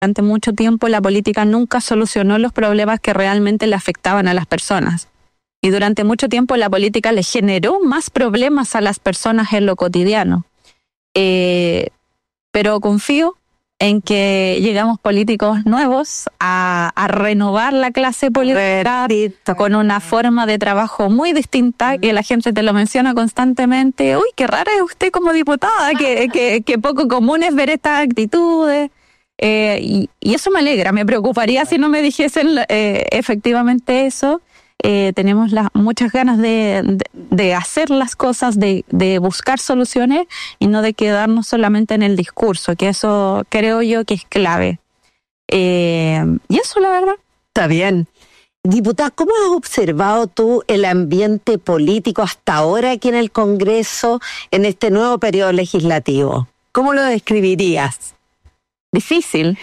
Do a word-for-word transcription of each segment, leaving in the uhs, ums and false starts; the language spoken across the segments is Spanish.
Durante mucho tiempo la política nunca solucionó los problemas que realmente le afectaban a las personas. Y durante mucho tiempo la política le generó más problemas a las personas en lo cotidiano. Eh, pero confío en que llegamos políticos nuevos a, a renovar la clase política con una forma de trabajo muy distinta, que la gente te lo menciona constantemente. Uy, qué rara es usted como diputada, que, que, que poco común es ver estas actitudes. Eh, y, y eso me alegra, me preocuparía si no me dijesen eh, efectivamente eso. Eh, tenemos la, muchas ganas de, de, de hacer las cosas, de, de buscar soluciones y no de quedarnos solamente en el discurso, que eso creo yo que es clave. Eh, y eso, la verdad. Está bien. Diputada, ¿cómo has observado tú el ambiente político hasta ahora aquí en el Congreso, en este nuevo periodo legislativo? ¿Cómo lo describirías? Difícil.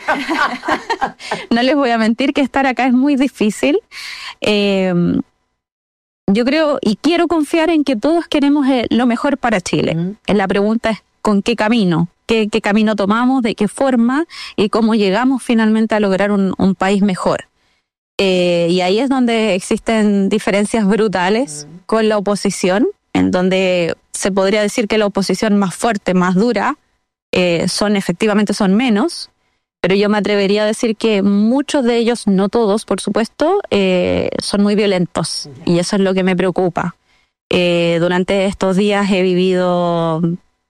No les voy a mentir que estar acá es muy difícil. Eh, yo creo y quiero confiar en que todos queremos lo mejor para Chile. Uh-huh. La pregunta es ¿con qué camino? ¿Qué, qué camino tomamos? ¿De qué forma? Y cómo llegamos finalmente a lograr un, un país mejor. Eh, y ahí es donde existen diferencias brutales uh-huh. con la oposición, en donde se podría decir que la oposición más fuerte, más dura, Eh, son efectivamente son menos, pero yo me atrevería a decir que muchos de ellos, no todos por supuesto, eh, son muy violentos y eso es lo que me preocupa. Eh, durante estos días he vivido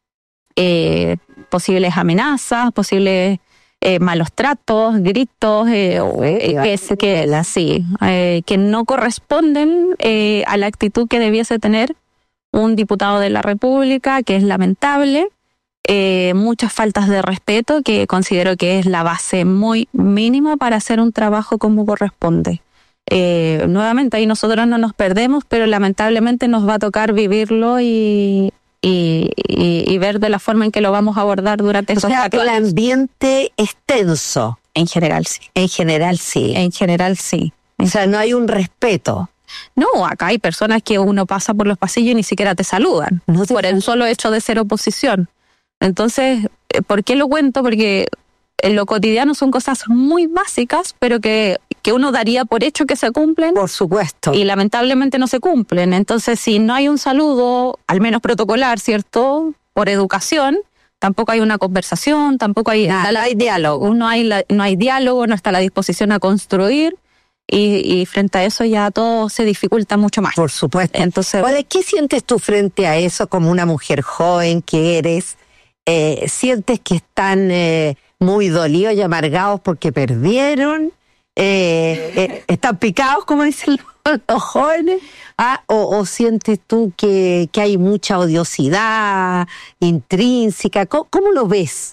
eh, posibles amenazas, posibles eh, malos tratos, gritos, eh, eh, que, que, sí, eh, que no corresponden eh, a la actitud que debiese tener un diputado de la República, que es lamentable. Eh, muchas faltas de respeto que considero que es la base muy mínima para hacer un trabajo como corresponde. Eh, nuevamente ahí nosotros no nos perdemos, pero lamentablemente nos va a tocar vivirlo y, y, y, y ver de la forma en que lo vamos a abordar durante estos años. O sea, el ambiente es tenso. En general sí. En general sí. En general sí. O sea, no hay un respeto. No, acá hay personas que uno pasa por los pasillos y ni siquiera te saludan, no te por el solo hecho de ser oposición. Entonces, ¿por qué lo cuento? Porque en lo cotidiano son cosas muy básicas, pero que, que uno daría por hecho que se cumplen. Por supuesto. Y lamentablemente no se cumplen. Entonces, si no hay un saludo, al menos protocolar, ¿cierto? Por educación, tampoco hay una conversación, tampoco hay... Nada, no hay diálogo. No hay, la, no hay diálogo, no está la disposición a construir. Y, y frente a eso ya todo se dificulta mucho más. Por supuesto. Entonces, Oye, ¿qué sientes tú frente a eso como una mujer joven que eres? Eh, ¿Sientes que están eh, muy dolidos y amargados porque perdieron? Eh, eh, ¿Están picados, como dicen los, los jóvenes? Ah, o, ¿O sientes tú que, que hay mucha odiosidad intrínseca? ¿Cómo, cómo lo ves?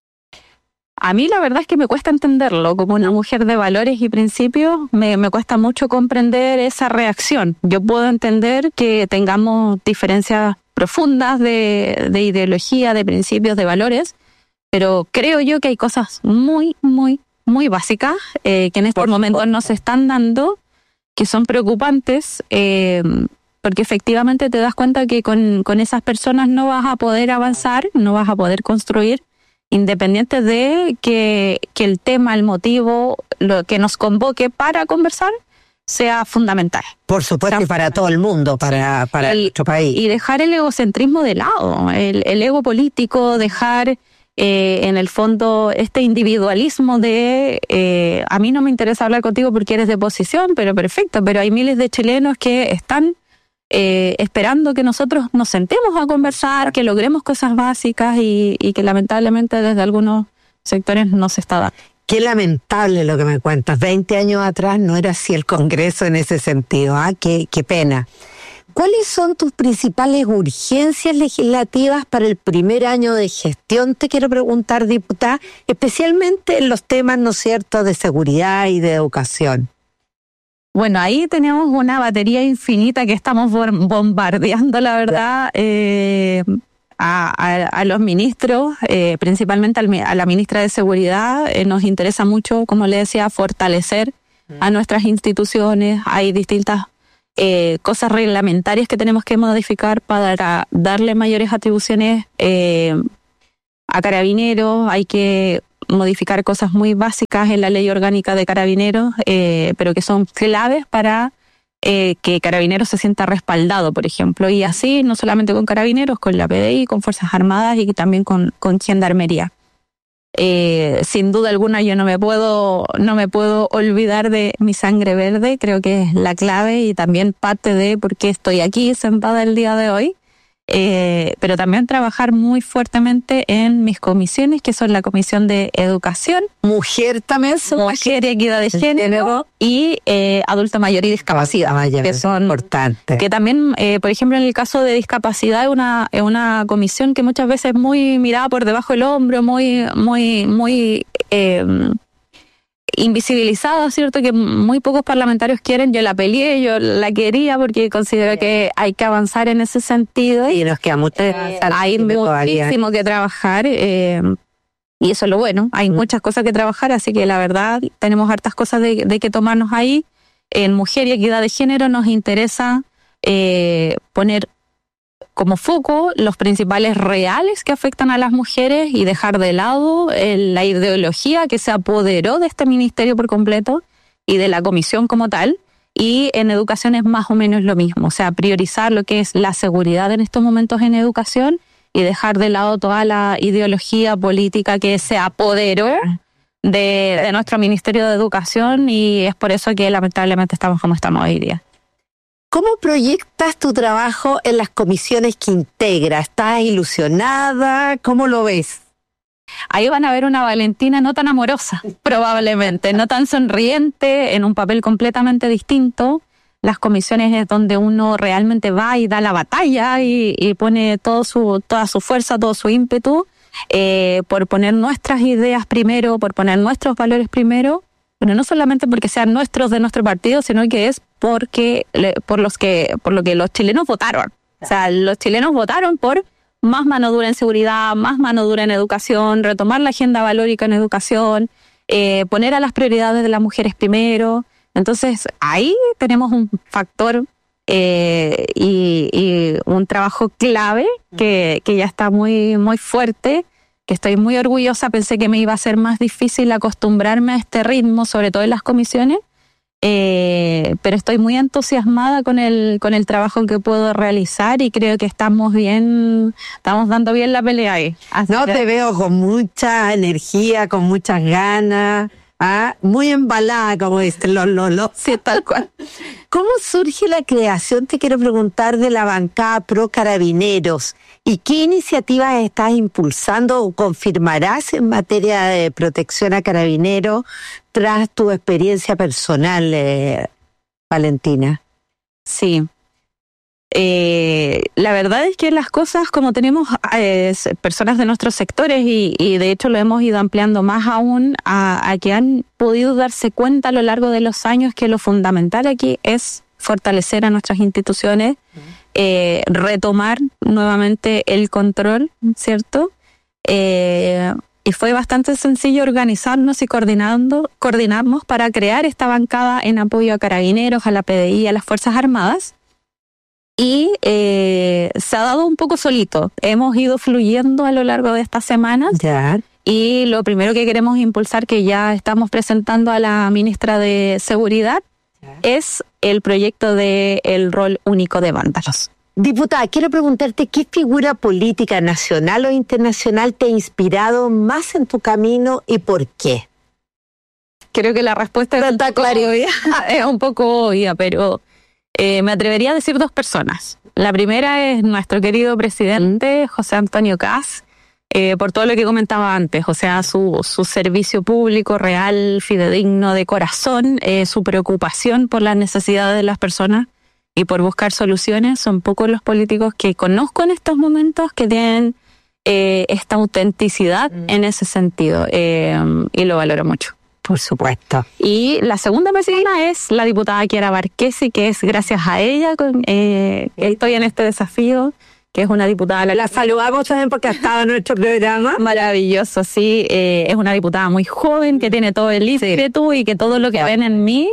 A mí la verdad es que me cuesta entenderlo. Como una mujer de valores y principios, me, me cuesta mucho comprender esa reacción. Yo puedo entender que tengamos diferencias profundas de, de ideología, de principios, de valores, pero creo yo que hay cosas muy, muy, muy básicas eh, que en estos momentos nos están dando, que son preocupantes, eh, porque efectivamente te das cuenta que con, con esas personas no vas a poder avanzar, no vas a poder construir, independiente de que, que el tema, el motivo, lo que nos convoque para conversar, sea fundamental. Por supuesto, y para todo el mundo, para, para y, nuestro país. Y dejar el egocentrismo de lado, el, el ego político, dejar eh, en el fondo este individualismo de eh, a mí no me interesa hablar contigo porque eres de oposición, pero perfecto, pero hay miles de chilenos que están eh, esperando que nosotros nos sentemos a conversar, que logremos cosas básicas y, y que lamentablemente desde algunos sectores no se está dando. Qué lamentable lo que me cuentas. Veinte años atrás no era así el Congreso en ese sentido. ¿Ah? Qué, qué pena. ¿Cuáles son tus principales urgencias legislativas para el primer año de gestión? Te quiero preguntar, diputada, especialmente en los temas, ¿no es cierto?, de seguridad y de educación. Bueno, ahí tenemos una batería infinita que estamos bombardeando, la verdad, eh, a, a, a los ministros, eh, principalmente al, a la ministra de Seguridad. Eh, nos interesa mucho, como le decía, fortalecer a nuestras instituciones. Hay distintas eh, cosas reglamentarias que tenemos que modificar para darle mayores atribuciones eh, a Carabineros. Hay que modificar cosas muy básicas en la ley orgánica de Carabineros, eh, pero que son claves para eh, que Carabineros se sienta respaldado, por ejemplo, y así no solamente con Carabineros, con la P D I, con Fuerzas Armadas y también con, con Gendarmería. Eh, sin duda alguna yo no me puedo no me puedo olvidar de mi sangre verde, creo que es la clave y también parte de por qué estoy aquí sentada el día de hoy. Eh, pero también trabajar muy fuertemente en mis comisiones, que son la Comisión de Educación, Mujer también, Mujer y Equidad de Género y eh, Adulto Mayor y Discapacidad, mayor, que son importantes. Que también, eh, por ejemplo, en el caso de discapacidad es una es una comisión que muchas veces es muy mirada por debajo del hombro, muy muy muy eh, invisibilizada, ¿cierto? Que muy pocos parlamentarios quieren. Yo la peleé, yo la quería porque considero sí. que hay que avanzar en ese sentido. Y nos queda mucho eh, hay muchísimo que trabajar eh, y eso es lo bueno. Hay mm. muchas cosas que trabajar, así que la verdad tenemos hartas cosas de, de que tomarnos ahí. En Mujer y Equidad de Género nos interesa eh, poner como foco los principales reales que afectan a las mujeres y dejar de lado eh, la ideología que se apoderó de este ministerio por completo y de la comisión como tal. Y en educación es más o menos lo mismo, o sea, priorizar lo que es la seguridad en estos momentos en educación y dejar de lado toda la ideología política que se apoderó de, de nuestro Ministerio de Educación, y es por eso que lamentablemente estamos como estamos hoy día. ¿Cómo proyectas tu trabajo en las comisiones que integras? ¿Estás ilusionada? ¿Cómo lo ves? Ahí van a ver una Valentina no tan amorosa, probablemente, no tan sonriente, en un papel completamente distinto. Las comisiones es donde uno realmente va y da la batalla y, y pone todo su, toda su fuerza, todo su ímpetu, eh, por poner nuestras ideas primero, por poner nuestros valores primero. Pero no solamente porque sean nuestros de nuestro partido, sino que es porque por los que por lo que los chilenos votaron. O sea, los chilenos votaron por más mano dura en seguridad, más mano dura en educación, retomar la agenda valórica en educación, eh, poner a las prioridades de las mujeres primero. Entonces, ahí tenemos un factor eh, y, y un trabajo clave que, que ya está muy, muy fuerte, que estoy muy orgullosa. Pensé que me iba a ser más difícil acostumbrarme a este ritmo, sobre todo en las comisiones, eh, pero estoy muy entusiasmada con el con el trabajo que puedo realizar y creo que estamos bien, estamos dando bien la pelea ahí. Así no, que... te veo con mucha energía, con muchas ganas, ¿ah? Muy embalada, como dicen los lolos. Sí, tal cual. ¿Cómo surge la creación, te quiero preguntar, de la bancada Pro Carabineros? ¿Y qué iniciativas estás impulsando o confirmarás en materia de protección a carabineros tras tu experiencia personal, eh, Valentina? Sí. Eh, la verdad es que las cosas, como tenemos eh, personas de nuestros sectores y, y de hecho lo hemos ido ampliando más aún a, a que han podido darse cuenta a lo largo de los años que lo fundamental aquí es fortalecer a nuestras instituciones, eh, retomar nuevamente el control, ¿cierto? Eh, y fue bastante sencillo organizarnos y coordinando, coordinarnos para crear esta bancada en apoyo a Carabineros, a la P D I y a las Fuerzas Armadas. Y eh, se ha dado un poco solito. Hemos ido fluyendo a lo largo de estas semanas. Ya. Y lo primero que queremos impulsar, que ya estamos presentando a la ministra de Seguridad, ya, es el proyecto de el rol único de vándalos. Diputada, quiero preguntarte, ¿qué figura política nacional o internacional te ha inspirado más en tu camino y por qué? Creo que la respuesta es, está clara, es un poco obvia, pero... Eh, me atrevería a decir dos personas. La primera es nuestro querido presidente, José Antonio Kast, eh, por todo lo que comentaba antes, o sea, su, su servicio público real, fidedigno, de corazón, eh, su preocupación por las necesidades de las personas y por buscar soluciones. Son pocos los políticos que conozco en estos momentos que tienen eh, esta autenticidad mm. en ese sentido, eh, y lo valoro mucho. Por supuesto. Y la segunda persona es la diputada Chiara Marchesi, que es gracias a ella con, eh, estoy en este desafío, que es una diputada... La, la saludamos también porque ha estado en nuestro programa. Maravilloso, sí. Eh, es una diputada muy joven, que tiene todo el ímpetu y que todo lo que ven en mí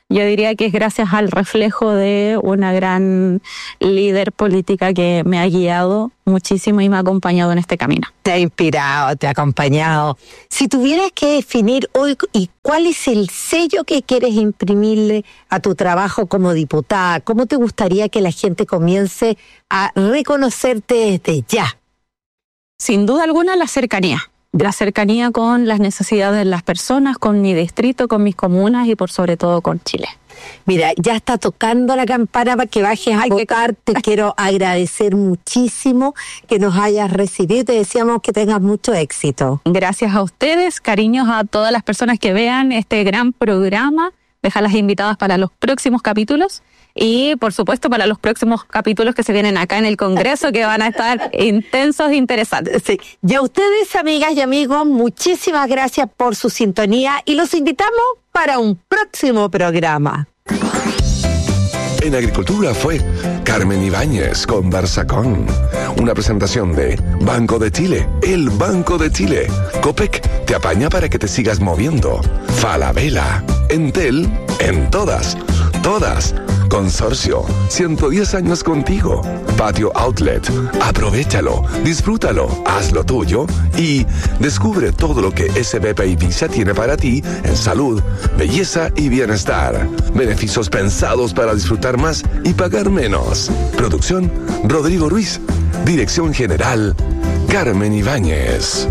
yo diría que es gracias al reflejo de una gran líder política que me ha guiado muchísimo y me ha acompañado en este camino. Te ha inspirado, te ha acompañado. Si tuvieras que definir hoy y cuál es el sello que quieres imprimirle a tu trabajo como diputada, ¿cómo te gustaría que la gente comience a reconocerte desde ya? Sin duda alguna, la cercanía. La cercanía con las necesidades de las personas, con mi distrito, con mis comunas y por sobre todo con Chile. Mira, ya está tocando la campana para que bajes a votar. Te quiero agradecer muchísimo que nos hayas recibido. Te deseamos que tengas mucho éxito. Gracias a ustedes, cariños a todas las personas que vean este gran programa. Déjalas invitadas para los próximos capítulos. Y, por supuesto, para los próximos capítulos que se vienen acá en el Congreso, que van a estar intensos e interesantes. Sí. Y a ustedes, amigas y amigos, muchísimas gracias por su sintonía y los invitamos para un próximo programa. En Agricultura fue Carmen Ibáñez Conversa con. Una presentación de Banco de Chile, el Banco de Chile. Copec te apaña para que te sigas moviendo. Falabella, Entel, en todas, todas. Consorcio, ciento diez años contigo. Patio Outlet, aprovéchalo, disfrútalo, hazlo tuyo y descubre todo lo que S B P Ibiza tiene para ti en salud, belleza y bienestar. Beneficios pensados para disfrutar más y pagar menos. Producción, Rodrigo Ruiz. Dirección General, Carmen Ibáñez.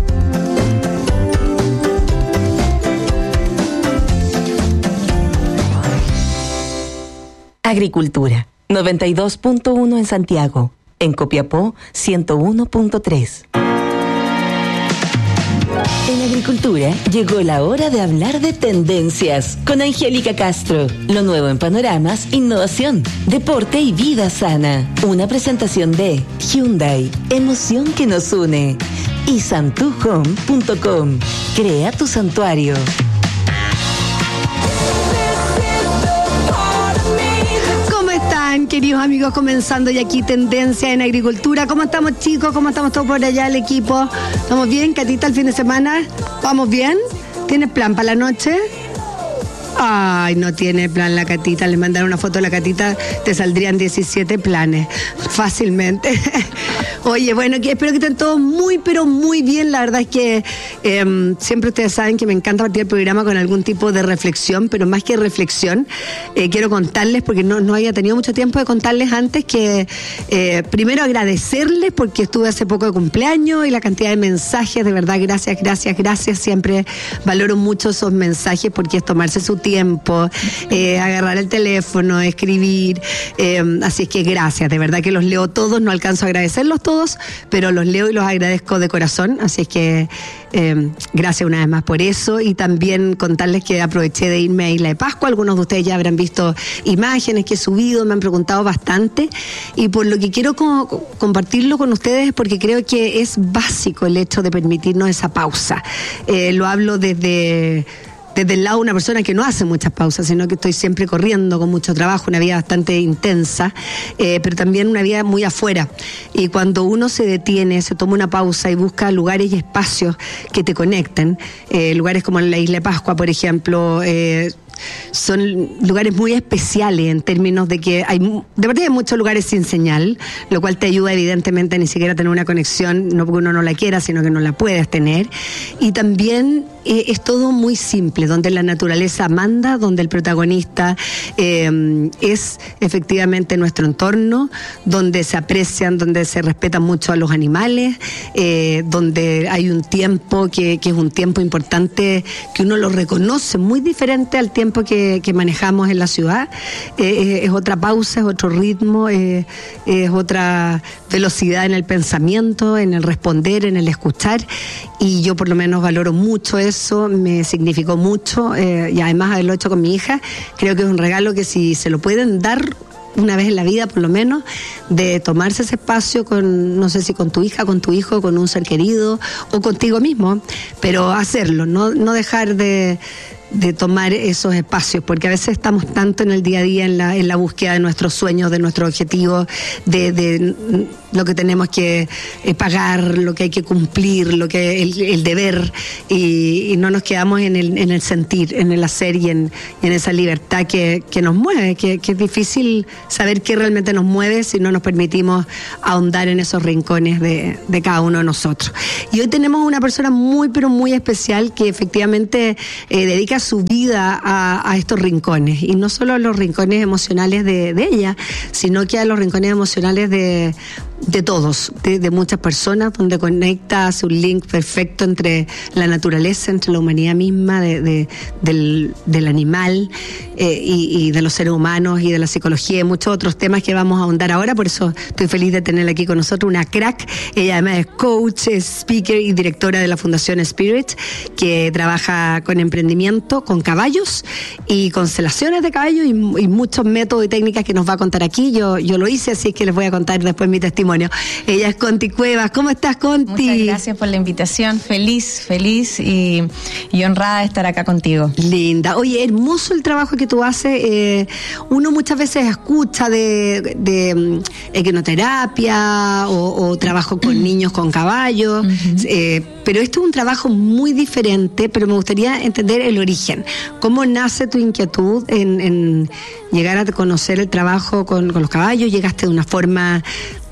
Agricultura, noventa y dos punto uno en Santiago, en Copiapó, ciento uno punto tres. En Agricultura llegó la hora de hablar de tendencias con Angélica Castro. Lo nuevo en panoramas, innovación, deporte y vida sana. Una presentación de Hyundai, emoción que nos une. Y santu home punto com. Crea tu santuario. Queridos amigos, comenzando ya aquí Tendencia en Agricultura. ¿Cómo estamos, chicos? ¿Cómo estamos todos por allá, el equipo? ¿Estamos bien, Catita, el fin de semana? ¿Vamos bien? ¿Tienes plan para la noche? Ay, no tiene plan la Catita. Les mandaron una foto de la Catita, te saldrían diecisiete planes fácilmente. Oye, bueno, que espero que estén todos muy, pero muy bien. La verdad es que eh, siempre ustedes saben que me encanta partir el programa con algún tipo de reflexión, pero más que reflexión, eh, quiero contarles, porque no, no había tenido mucho tiempo de contarles antes, que eh, primero agradecerles porque estuve hace poco de cumpleaños y la cantidad de mensajes, de verdad, gracias, gracias, gracias. Siempre valoro mucho esos mensajes porque es tomarse su tiempo, eh, agarrar el teléfono, escribir, eh, así es que gracias, de verdad que los leo todos, no alcanzo a agradecerlos todos, pero los leo y los agradezco de corazón, así es que eh, gracias una vez más por eso. Y también contarles que aproveché de irme a Isla de Pascua. Algunos de ustedes ya habrán visto imágenes que he subido, me han preguntado bastante, y por lo que quiero co- compartirlo con ustedes es porque creo que es básico el hecho de permitirnos esa pausa. Eh, lo hablo desde... desde el lado de una persona que no hace muchas pausas, sino que estoy siempre corriendo con mucho trabajo, una vida bastante intensa, eh, pero también una vida muy afuera. Y cuando uno se detiene, se toma una pausa y busca lugares y espacios que te conecten, eh, lugares como la Isla de Pascua, por ejemplo, eh, son lugares muy especiales en términos de que hay, de verdad hay muchos lugares sin señal, lo cual te ayuda evidentemente a ni siquiera tener una conexión, no porque uno no la quiera, sino que no la puedes tener. Y también eh, es todo muy simple, donde la naturaleza manda, donde el protagonista eh, es efectivamente nuestro entorno, donde se aprecian, donde se respetan mucho a los animales, eh, donde hay un tiempo que, que es un tiempo importante, que uno lo reconoce muy diferente al tiempo Que, que manejamos en la ciudad. Eh, es otra pausa, es otro ritmo, eh, es otra velocidad en el pensamiento, en el responder, en el escuchar, y yo por lo menos valoro mucho eso, me significó mucho, eh, y además haberlo hecho con mi hija, creo que es un regalo que si se lo pueden dar una vez en la vida, por lo menos, de tomarse ese espacio con, no sé si con tu hija, con tu hijo, con un ser querido o contigo mismo, pero hacerlo, no, no dejar de de tomar esos espacios, porque a veces estamos tanto en el día a día en la, en la búsqueda de nuestros sueños, de nuestros objetivos, de, de lo que tenemos que eh, pagar, lo que hay que cumplir, lo que el, el deber, y, y no nos quedamos en el, en el sentir, en el hacer y en, y en esa libertad que, que nos mueve, que, que es difícil saber qué realmente nos mueve si no nos permitimos ahondar en esos rincones de, de cada uno de nosotros. Y hoy tenemos una persona muy, pero muy especial que efectivamente eh, dedica su vida a, a estos rincones, y no solo a los rincones emocionales de, de ella, sino que a los rincones emocionales de, de todos, de, de muchas personas, donde conecta, hace un link perfecto entre la naturaleza, entre la humanidad misma, de, de, del, del animal eh, y, y de los seres humanos y de la psicología y muchos otros temas que vamos a ahondar ahora. Por eso estoy feliz de tenerla aquí con nosotros, una crack. Ella además es coach, es speaker y directora de la Fundación Spirit, que trabaja con emprendimiento, con caballos y constelaciones de caballos y, y muchos métodos y técnicas que nos va a contar aquí. Yo, yo lo hice, así que les voy a contar después mi testimonio. Ella es Conti Cuevas. ¿Cómo estás, Conti? Muchas gracias por la invitación. Feliz, feliz y, y honrada de estar acá contigo. Linda. Oye, hermoso el trabajo que tú haces. Eh, uno muchas veces escucha de, de um, equinoterapia o, o trabajo con niños con caballos, uh-huh. eh, pero esto es un trabajo muy diferente, pero me gustaría entender el origen. ¿Cómo nace tu inquietud en, en llegar a conocer el trabajo con, con los caballos? ¿Llegaste de una forma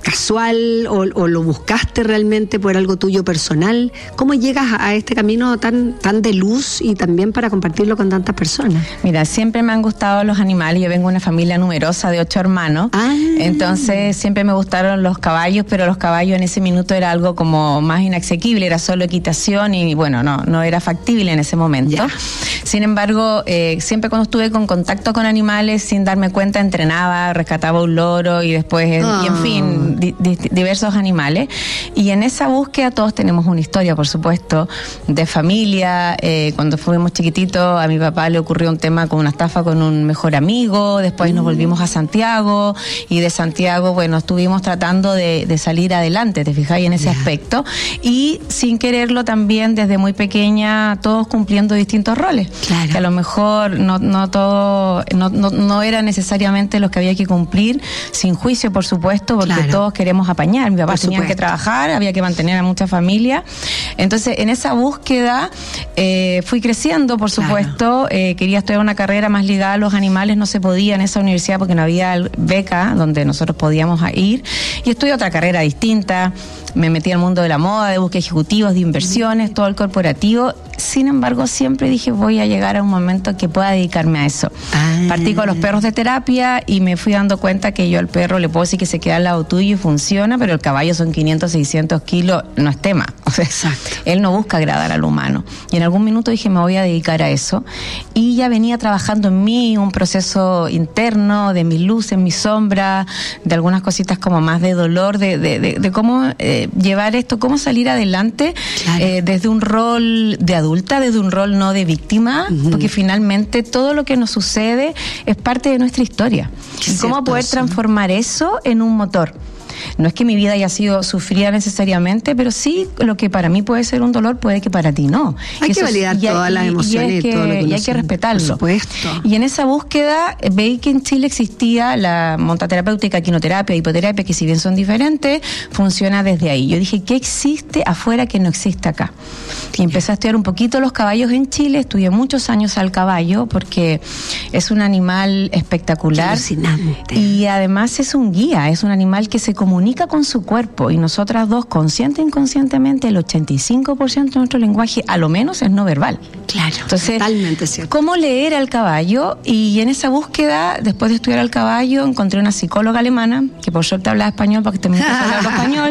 casual o, o lo buscaste realmente por algo tuyo personal? ¿Cómo llegas a este camino tan, tan de luz y también para compartirlo con tantas personas? Mira, siempre me han gustado los animales. Yo vengo de una familia numerosa de ocho hermanos. Ah. Entonces siempre me gustaron los caballos, pero los caballos en ese minuto era algo como más inasequible, era solo equitación y bueno, no, no era factible en ese momento. Yeah. Sin embargo, eh, siempre cuando estuve con contacto con animales, sin darme cuenta, entrenaba, rescataba un loro y después, oh. y en fin, Di, di, diversos animales, y en esa búsqueda todos tenemos una historia, por supuesto, de familia. Eh, cuando fuimos chiquititos a mi papá le ocurrió un tema con una estafa con un mejor amigo, después mm. nos volvimos a Santiago y de Santiago, bueno, estuvimos tratando de, de salir adelante, te fijáis en ese yeah. aspecto, y sin quererlo también desde muy pequeña todos cumpliendo distintos roles, claro. que a lo mejor no, no todo no, no, no eran necesariamente los que había que cumplir, sin juicio, por supuesto, porque claro. todos queremos apañar. Mi papá tenía que trabajar, había que mantener a mucha familia. Entonces, en esa búsqueda eh, fui creciendo, por supuesto. Claro. Eh, quería estudiar una carrera más ligada a los animales, no se podía en esa universidad porque no había beca donde nosotros podíamos ir. Y estudié otra carrera distinta. Me metí al mundo de la moda, de búsqueda ejecutivos, de inversiones, todo el corporativo. Sin embargo, siempre dije, voy a llegar a un momento que pueda dedicarme a eso. Ah. Partí con los perros de terapia y me fui dando cuenta que yo al perro le puedo decir que se queda al lado tuyo y funciona, pero el caballo son quinientos, seiscientos kilos, no es tema. O sea, exacto. Él no busca agradar al humano. Y en algún minuto dije, me voy a dedicar a eso. Y ya venía trabajando en mí, un proceso interno de mis luces, mis sombras, de algunas cositas como más de dolor, de, de, de, de cómo eh, llevar esto, cómo salir adelante, claro. eh, desde un rol de adulta, desde un rol no de víctima, uh-huh. porque finalmente todo lo que nos sucede es parte de nuestra historia. Y cómo poder eso. transformar eso en un motor. No es que mi vida haya sido sufrida necesariamente, pero sí lo que para mí puede ser un dolor, puede que para ti no. Hay eso, que validar y, todas y, las emociones y, y, que, todo lo que y hay que respetarlo. Por supuesto. Y en esa búsqueda veí que en Chile existía la montaterapéutica, quinoterapia, hipoterapia, que si bien son diferentes, funciona desde ahí. Yo dije, ¿qué existe afuera que no existe acá? Y empecé a estudiar un poquito los caballos en Chile, estudié muchos años al caballo, porque es un animal espectacular. Alucinante. Y además es un guía, es un animal que se comunica con su cuerpo, y nosotras dos, consciente e inconscientemente, el ochenta y cinco por ciento de nuestro lenguaje, a lo menos, es no verbal. Claro, entonces, totalmente cierto. ¿Cómo leer al caballo? Y en esa búsqueda, después de estudiar al caballo, encontré una psicóloga alemana, que por suerte hablaba español, porque también hablaba español,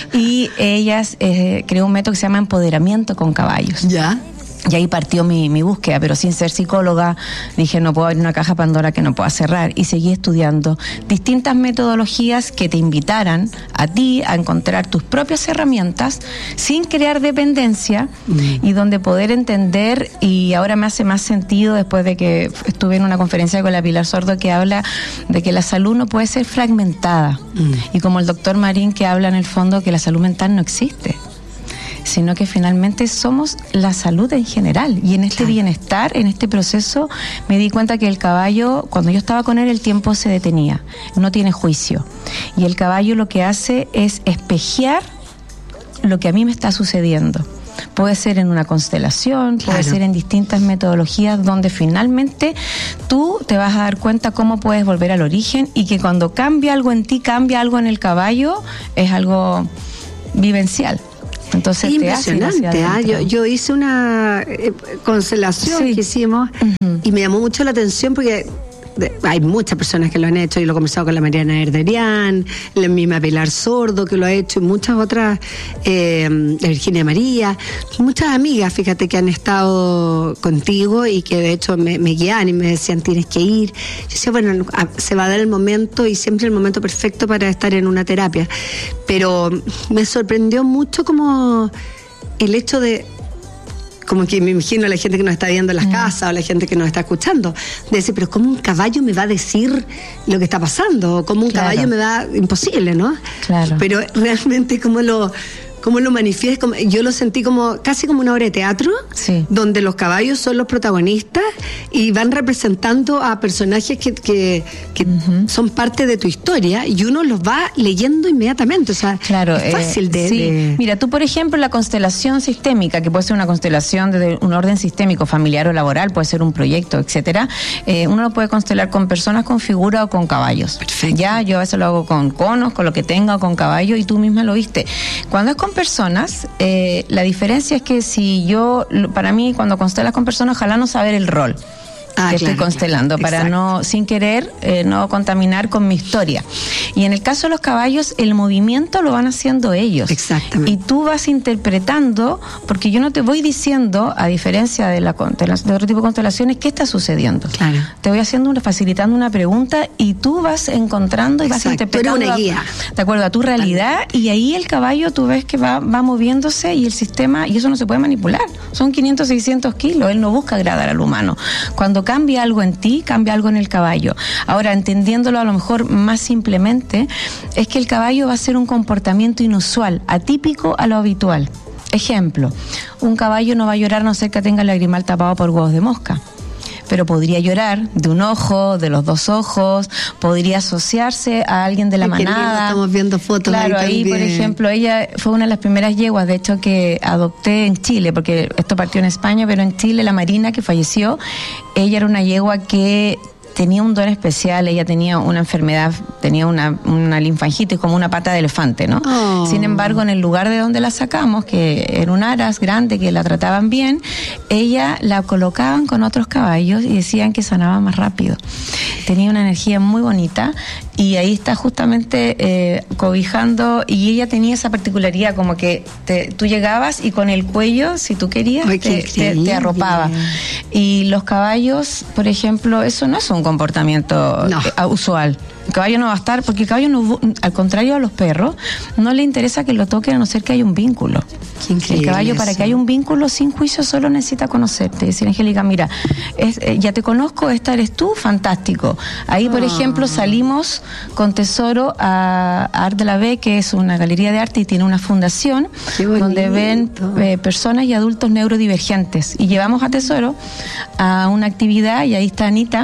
y ella eh, creó un método que se llama empoderamiento con caballos. ¿Ya? Y ahí partió mi, mi búsqueda, pero sin ser psicóloga dije, no puedo abrir una caja Pandora que no pueda cerrar, y seguí estudiando distintas metodologías que te invitaran a ti a encontrar tus propias herramientas sin crear dependencia, mm. y donde poder entender. Y ahora me hace más sentido después de que estuve en una conferencia con la Pilar Sordo, que habla de que la salud no puede ser fragmentada, mm. y como el doctor Marín, que habla en el fondo que la salud mental no existe. sino que finalmente somos la salud en general. Y en este claro. bienestar, en este proceso, me di cuenta que el caballo, cuando yo estaba con él, el tiempo se detenía, no tiene juicio. Y el caballo lo que hace es espejear lo que a mí me está sucediendo. Puede ser en una constelación, claro. puede ser en distintas metodologías donde finalmente tú te vas a dar cuenta cómo puedes volver al origen, y que cuando cambia algo en ti, cambia algo en el caballo, es algo vivencial. Entonces, impresionante. ¿Ah? Yo, yo hice una eh, constelación sí. que hicimos uh-huh. y me llamó mucho la atención porque hay muchas personas que lo han hecho. Yo lo he conversado con la Mariana Erderian, la misma Pilar Sordo que lo ha hecho, y muchas otras, eh, Virginia María, muchas amigas, fíjate, que han estado contigo y que de hecho me, me guían y me decían tienes que ir. Yo decía, bueno, se va a dar el momento, y siempre el momento perfecto para estar en una terapia. Pero me sorprendió mucho como el hecho de, como que me imagino a la gente que nos está viendo en las mm. casas, o la gente que nos está escuchando, de decir, pero ¿cómo un caballo me va a decir lo que está pasando? ¿Cómo un claro. caballo me va? Imposible, ¿no? Claro. Pero realmente cómo lo... cómo lo manifiesta, como, yo lo sentí como casi como una obra de teatro, sí. donde los caballos son los protagonistas y van representando a personajes que, que, que uh-huh. son parte de tu historia, y uno los va leyendo inmediatamente. O sea, claro, es fácil eh, de, sí. de... Mira, tú, por ejemplo, la constelación sistémica, que puede ser una constelación de un orden sistémico, familiar o laboral, puede ser un proyecto, etcétera, eh, uno lo puede constelar con personas, con figura o con caballos. Perfecto. Ya, yo a veces lo hago con conos, con lo que tenga, o con caballo, y tú misma lo viste. Cuando es con personas, eh, la diferencia es que si yo, para mí, cuando constelas con personas, ojalá no saber el rol ah, que claro, estoy constelando, claro. para Exacto. no, sin querer, eh, no contaminar con mi historia. Y en el caso de los caballos, el movimiento lo van haciendo ellos. Exactamente. Y tú vas interpretando, porque yo no te voy diciendo, a diferencia de la de otro tipo de constelaciones, qué está sucediendo. Claro. Te voy haciendo una, facilitando una pregunta, y tú vas encontrando y Exacto. vas interpretando. Tú eres una guía. A, de acuerdo a tu realidad, y ahí el caballo tú ves que va, va moviéndose, y el sistema, y eso no se puede manipular. Son quinientos, seiscientos kilos, él no busca agradar al humano. Cuando cambia algo en ti, cambia algo en el caballo. Ahora, entendiéndolo a lo mejor más simplemente, es que el caballo va a ser un comportamiento inusual, atípico a lo habitual. Ejemplo, un caballo no va a llorar a no ser que tenga el lagrimal tapado por huevos de mosca, pero podría llorar de un ojo, de los dos ojos, podría asociarse a alguien de la Ay, manada. Estamos viendo fotos. Claro, ahí, ahí por ejemplo, ella fue una de las primeras yeguas, de hecho, que adopté en Chile, porque esto partió en España, pero en Chile, la Marina, que falleció, ella era una yegua que tenía un don especial. Ella tenía una enfermedad, tenía una, una linfangitis, como una pata de elefante, ¿no? Oh. Sin embargo, en el lugar de donde la sacamos, que era un aras grande, que la trataban bien, ella la colocaban con otros caballos y decían que sanaba más rápido. Tenía una energía muy bonita, y ahí está justamente eh, cobijando, y ella tenía esa particularidad, como que te, tú llegabas y con el cuello, si tú querías, Ay, te, te, te arropaba. Y los caballos, por ejemplo, eso no es un comportamiento no. eh, usual. El caballo no va a estar, porque el caballo, no, al contrario a los perros, no le interesa que lo toquen a no ser que haya un vínculo. El caballo, para que haya un vínculo sin juicio, solo necesita conocerte. Decir, Angélica, mira, es, eh, ya te conozco, esta eres tú, fantástico. Ahí, por oh. ejemplo, salimos con Tesoro a, a Art de la B, que es una galería de arte y tiene una fundación donde ven eh, personas y adultos neurodivergentes. Y llevamos a Tesoro a una actividad, y ahí está Anita,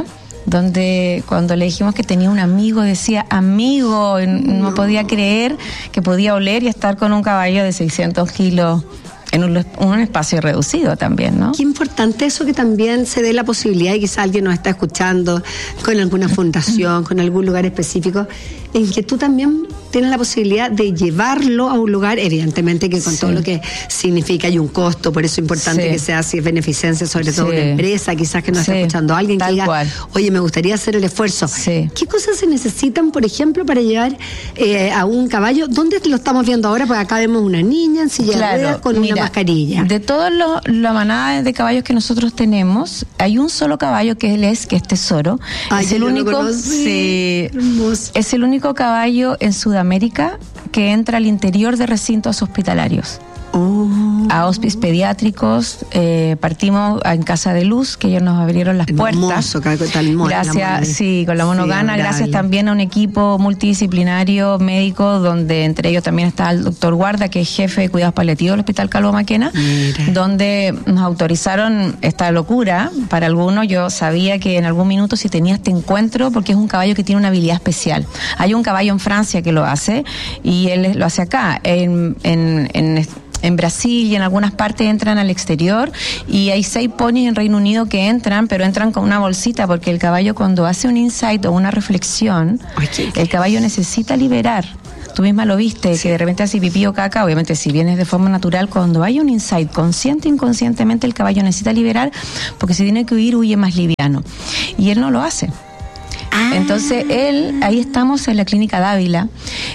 donde cuando le dijimos que tenía un amigo, decía amigo, no, no podía creer que podía oler y estar con un caballo de seiscientos kilos en un, un espacio reducido también, ¿no? Qué importante eso, que también se dé la posibilidad, y quizás alguien nos está escuchando con alguna fundación, con algún lugar específico, en que tú también tienes la posibilidad de llevarlo a un lugar, evidentemente que con sí. todo lo que significa hay un costo, por eso es importante sí. que sea así, beneficencia, sobre todo sí. una empresa, quizás que nos sí. está escuchando alguien Tal que diga, cual. oye, me gustaría hacer el esfuerzo. Sí. ¿Qué cosas se necesitan, por ejemplo, para llevar eh, a un caballo? ¿Dónde lo estamos viendo ahora? Porque acá vemos una niña en silla claro, de ruedas con mira, una mascarilla. De toda la manada de caballos que nosotros tenemos, hay un solo caballo que él es, que es Tesoro. Ay, es el único, sí, es el único caballo en Sudamérica que entra al interior de recintos hospitalarios. Oh. A hospices pediátricos, eh, partimos en Casa de Luz, que ellos nos abrieron las puertas. Hermoso, tal mono, gracias, sí, con la monogana, sí, gracias también a un equipo multidisciplinario médico, donde entre ellos también está el doctor Guarda, que es jefe de cuidados paliativos del Hospital Calvo Maquena, Mira. donde nos autorizaron esta locura. Para algunos, yo sabía que en algún minuto si tenía este encuentro, porque es un caballo que tiene una habilidad especial. Hay un caballo en Francia que lo hace, y él lo hace acá, en, en, en En Brasil y en algunas partes entran al exterior, y hay seis ponis en Reino Unido que entran, pero entran con una bolsita, porque el caballo cuando hace un insight o una reflexión, okay. el caballo necesita liberar. Tú misma lo viste, sí. que de repente hace pipí o caca, obviamente si vienes de forma natural, cuando hay un insight, consciente o inconscientemente, el caballo necesita liberar, porque si tiene que huir, huye más liviano. Y él no lo hace. Entonces él, ahí estamos en la clínica Dávila.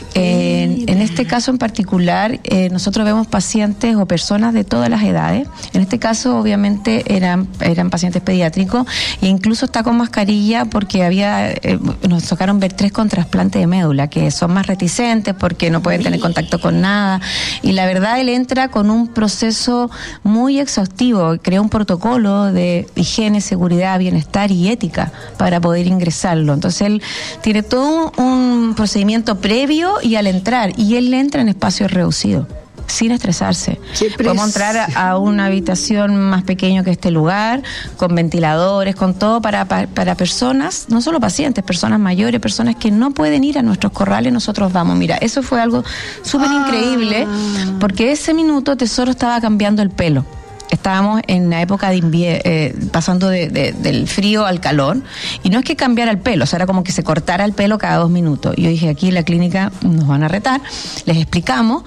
Eh, en este caso en particular, eh, nosotros vemos pacientes o personas de todas las edades. En este caso, obviamente, eran, eran pacientes pediátricos, e incluso está con mascarilla porque había, eh, nos tocaron ver tres con trasplante de médula, que son más reticentes porque no pueden tener contacto con nada. Y la verdad, él entra con un proceso muy exhaustivo, crea un protocolo de higiene, seguridad, bienestar y ética para poder ingresarlo. Entonces él tiene todo un, un procedimiento previo y al entrar, y él entra en espacios reducidos, sin estresarse. Podemos entrar a, a una habitación más pequeña que este lugar, con ventiladores, con todo para, para, para personas, no solo pacientes, personas mayores, personas que no pueden ir a nuestros corrales, nosotros vamos. Mira, eso fue algo súper ah. increíble, porque ese minuto Tesoro estaba cambiando el pelo. Estábamos en la época de invierno, eh, pasando de, de, del frío al calor, y no es que cambiara el pelo, o sea, era como que se cortara el pelo cada dos minutos. Y yo dije, aquí en la clínica nos van a retar, les explicamos,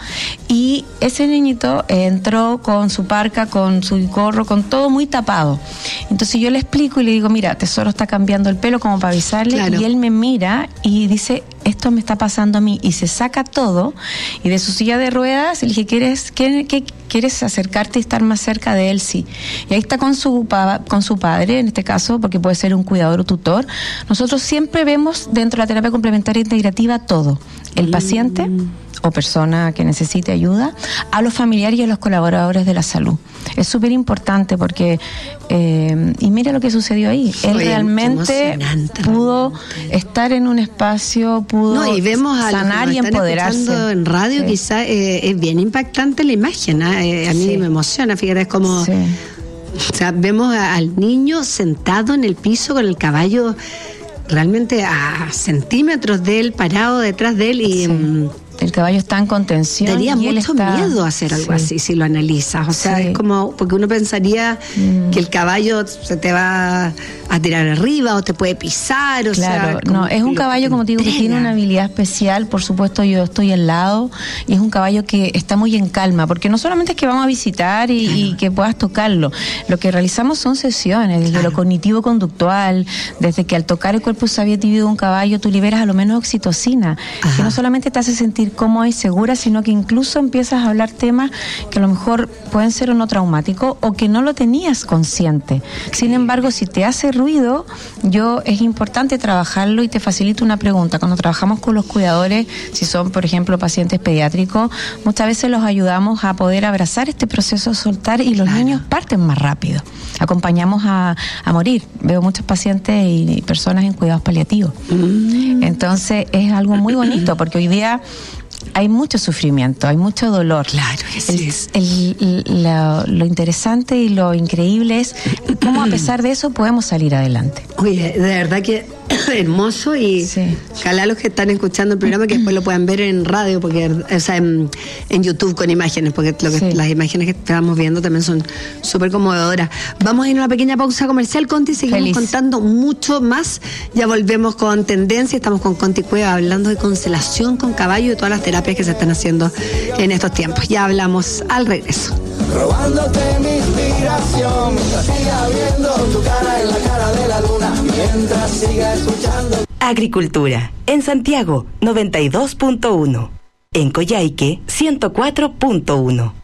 y ese niñito entró con su parca, con su gorro, con todo muy tapado. Entonces yo le explico y le digo, mira, Tesoro está cambiando el pelo, como para avisarle, claro. Y él me mira y dice, esto me está pasando a mí, y se saca todo, y de su silla de ruedas le dije, ¿quieres, qué, qué, ¿quieres acercarte y estar más cerca de él? Sí. Y ahí está con su, con su padre, en este caso, porque puede ser un cuidador o tutor. Nosotros siempre vemos dentro de la terapia complementaria integrativa todo, el paciente mm. o persona que necesite ayuda, a los familiares y a los colaboradores de la salud. Es súper importante porque, eh, y mira lo que sucedió ahí, él Oye, realmente pudo realmente. estar en un espacio, pudo no, y vemos a sanar y empoderarse. En radio sí. quizás eh, es bien impactante la imagen, ¿eh? a mí sí. me emociona, fíjate, es como, sí. o sea, vemos a, al niño sentado en el piso con el caballo realmente a centímetros de él, parado detrás de él y... Sí. Um, el caballo está en contención. Daría y mucho está... miedo hacer algo sí. así si lo analizas. O sea, sí. es como, porque uno pensaría mm. que el caballo se te va a tirar arriba o te puede pisar. O claro, sea, no, es un caballo, como te digo, que tiene una habilidad especial. Por supuesto, yo estoy al lado, y es un caballo que está muy en calma, porque no solamente es que vamos a visitar y, claro. y que puedas tocarlo. Lo que realizamos son sesiones, desde claro. lo cognitivo-conductual, desde que al tocar el cuerpo sabietivo de un caballo tú liberas a lo menos oxitocina, Ajá. que no solamente te hace sentir cómoda y segura, sino que incluso empiezas a hablar temas que a lo mejor pueden ser o no traumáticos o que no lo tenías consciente. Sin embargo, si te hace ruido, yo es importante trabajarlo, y te facilito una pregunta. Cuando trabajamos con los cuidadores, si son, por ejemplo, pacientes pediátricos, muchas veces los ayudamos a poder abrazar este proceso de soltar, y los claro. niños parten más rápido. Acompañamos a, a morir. Veo muchos pacientes y personas en cuidados paliativos. Mm. Entonces, es algo muy bonito, porque hoy día hay mucho sufrimiento, hay mucho dolor. Claro que sí. El, el, lo, lo interesante y lo increíble es cómo a pesar de eso podemos salir adelante. Oye, de verdad que hermoso, y sí. ojalá los que están escuchando el programa que después lo puedan ver en radio, porque o sea, en, en YouTube con imágenes, porque lo que, sí. las imágenes que estamos viendo también son súper conmovedoras. Vamos a ir a una pequeña pausa comercial, Conti, y seguimos Feliz. contando mucho más. Ya volvemos con Tendencia, estamos con Conti Cueva hablando de constelación con caballo y de todas las terapias que se están haciendo en estos tiempos. Ya hablamos al regreso. Robándote mi inspiración, mientras siga viendo tu cara en la cara de la luna, mientras siga escuchando. Agricultura, en Santiago, noventa y dos punto uno. En Coyhaique, ciento cuatro punto uno.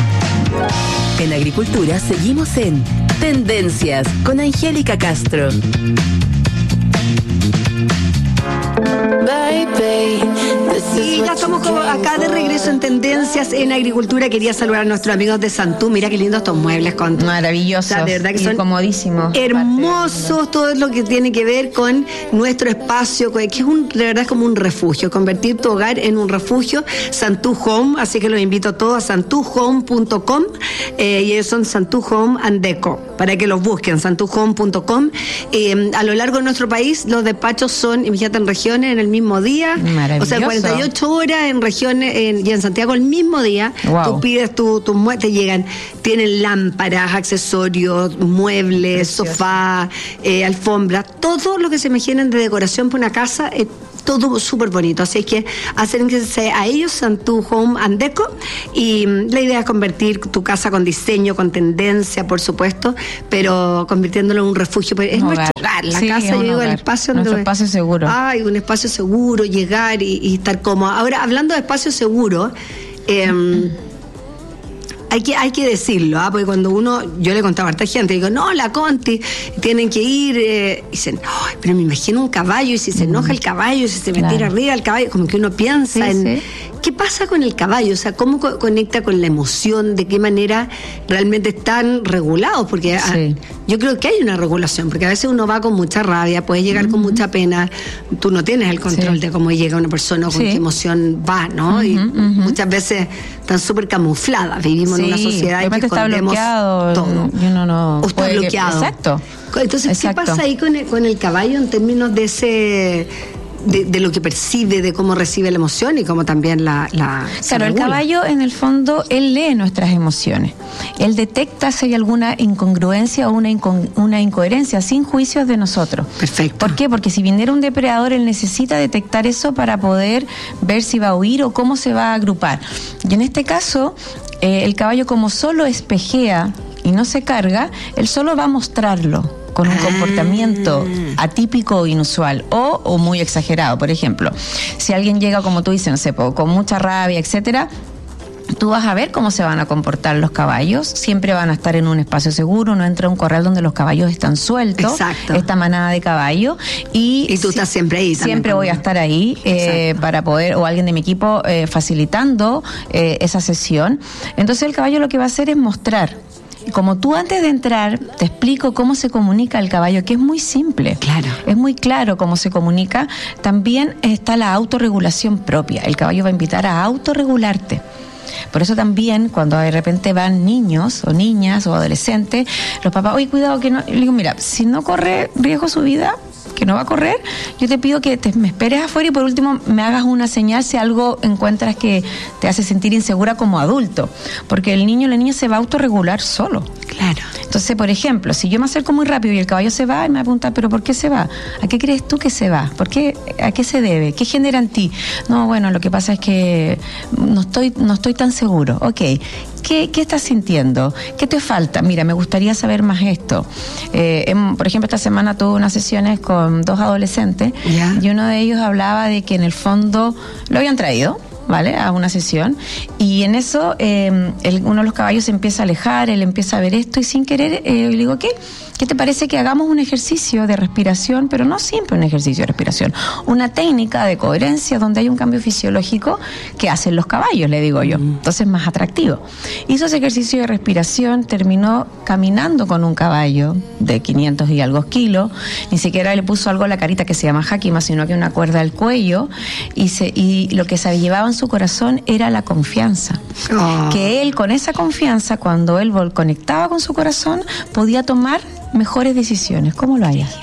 En Agricultura seguimos en Tendencias con Angélica Castro. Baby, Sí, ya estamos como acá de regreso en Tendencias en Agricultura. Quería saludar a nuestros amigos de Santú. Mira qué lindos estos muebles. Con... Maravillosos. O sea, de verdad que y son comodísimos. Hermosos, todo lo que tiene que ver con nuestro espacio, que es un, de verdad es como un refugio. Convertir tu hogar en un refugio. Santú Home, así que los invito a todos a santú home punto com eh, y ellos son Santú Home and Deco, para que los busquen, santú home punto com. Eh, a lo largo de nuestro país, los despachos son, imagínate, en regiones en el mismo día. O sea, cuarenta y ocho horas en regiones en, y en Santiago el mismo día. Wow. Tú pides tu, tu muebles, te llegan, tienen lámparas, accesorios, muebles, Precioso. sofá, eh, alfombras, todo lo que se imaginen de decoración para una casa. Eh, todo súper bonito, así que acérquense a ellos, Santú Home and Deco, y la idea es convertir tu casa con diseño, con tendencia, por supuesto, pero convirtiéndolo en un refugio. Es un nuestro hogar, la sí, casa, yo digo, el espacio nuestro donde, espacio seguro. Ay, un espacio seguro, llegar y, y estar cómodo. Ahora, hablando de espacio seguro, eh, Hay que, hay que decirlo, ¿ah? Porque cuando uno, yo le contaba a harta gente, digo, no, la Conti, tienen que ir, eh, y dicen, oh, pero me imagino un caballo, y si se enoja el caballo, y si se me claro. tira arriba el caballo, como que uno piensa sí, en, sí. ¿qué pasa con el caballo? O sea, ¿cómo co- conecta con la emoción? ¿De qué manera realmente están regulados? Porque sí. ah, yo creo que hay una regulación, porque a veces uno va con mucha rabia, puede llegar uh-huh. con mucha pena, tú no tienes el control sí. de cómo llega una persona o con sí. qué emoción va, ¿no? Uh-huh, y uh-huh. muchas veces están súper camufladas, vivimos sí. en una sociedad en que está bloqueado todo. Y uno no o está bloqueado. Que, exacto. Entonces, exacto. ¿qué pasa ahí con el, con el caballo en términos de ese... De, de lo que percibe, de cómo recibe la emoción y cómo también la... la claro, el caballo en el fondo, él lee nuestras emociones. Él detecta si hay alguna incongruencia o una, inco- una incoherencia sin juicios de nosotros. Perfecto. ¿Por qué? Porque si viniera un depredador, él necesita detectar eso para poder ver si va a huir o cómo se va a agrupar. Y en este caso, eh, el caballo como solo espejea y no se carga, él solo va a mostrarlo con un comportamiento atípico o inusual o, o muy exagerado. Por ejemplo, si alguien llega, como tú dices, no sé, con mucha rabia, etcétera, tú vas a ver cómo se van a comportar los caballos. Siempre van a estar en un espacio seguro, no entra a un corral donde los caballos están sueltos. Exacto. Esta manada de caballo. Y, y tú si, estás siempre ahí. Siempre voy a estar ahí eh, para poder, o alguien de mi equipo eh, facilitando eh, esa sesión. Entonces el caballo lo que va a hacer es mostrar. Como tú antes de entrar te explico cómo se comunica el caballo, que es muy simple. Claro. Es muy claro cómo se comunica. También está la autorregulación propia. El caballo va a invitar a autorregularte. Por eso también cuando de repente van niños o niñas o adolescentes, los papás, oye, cuidado que no... Le digo, mira, si no corre riesgo su vida, que no va a correr, yo te pido que te, me esperes afuera y por último me hagas una señal si algo encuentras que te hace sentir insegura como adulto, porque el niño o la niña se va a autorregular solo. Claro. Entonces, por ejemplo, si yo me acerco muy rápido y el caballo se va, y me va a preguntar, ¿pero por qué se va? ¿A qué crees tú que se va? ¿Por qué? ¿A qué se debe? ¿Qué genera en ti? No, bueno, lo que pasa es que no estoy, no estoy tan seguro. Ok. ¿Qué, ¿Qué estás sintiendo? ¿Qué te falta? Mira, me gustaría saber más esto. Eh, en, por ejemplo, esta semana tuve unas sesiones con dos adolescentes yeah. y uno de ellos hablaba de que en el fondo lo habían traído, ¿vale? A una sesión y en eso eh, el, uno de los caballos se empieza a alejar, él empieza a ver esto y sin querer eh, le digo, ¿qué? ¿Qué te parece que hagamos un ejercicio de respiración, pero no siempre un ejercicio de respiración, una técnica de coherencia donde hay un cambio fisiológico que hacen los caballos, le digo yo, entonces más atractivo. Hizo ese ejercicio de respiración, terminó caminando con un caballo de quinientos y algo kilos, ni siquiera le puso algo a la carita que se llama Hakima, sino que una cuerda al cuello y, se, y lo que se llevaba en su corazón era la confianza. Oh. Que él con esa confianza, cuando él conectaba con su corazón, podía tomar mejores decisiones. ¿Cómo lo hayas?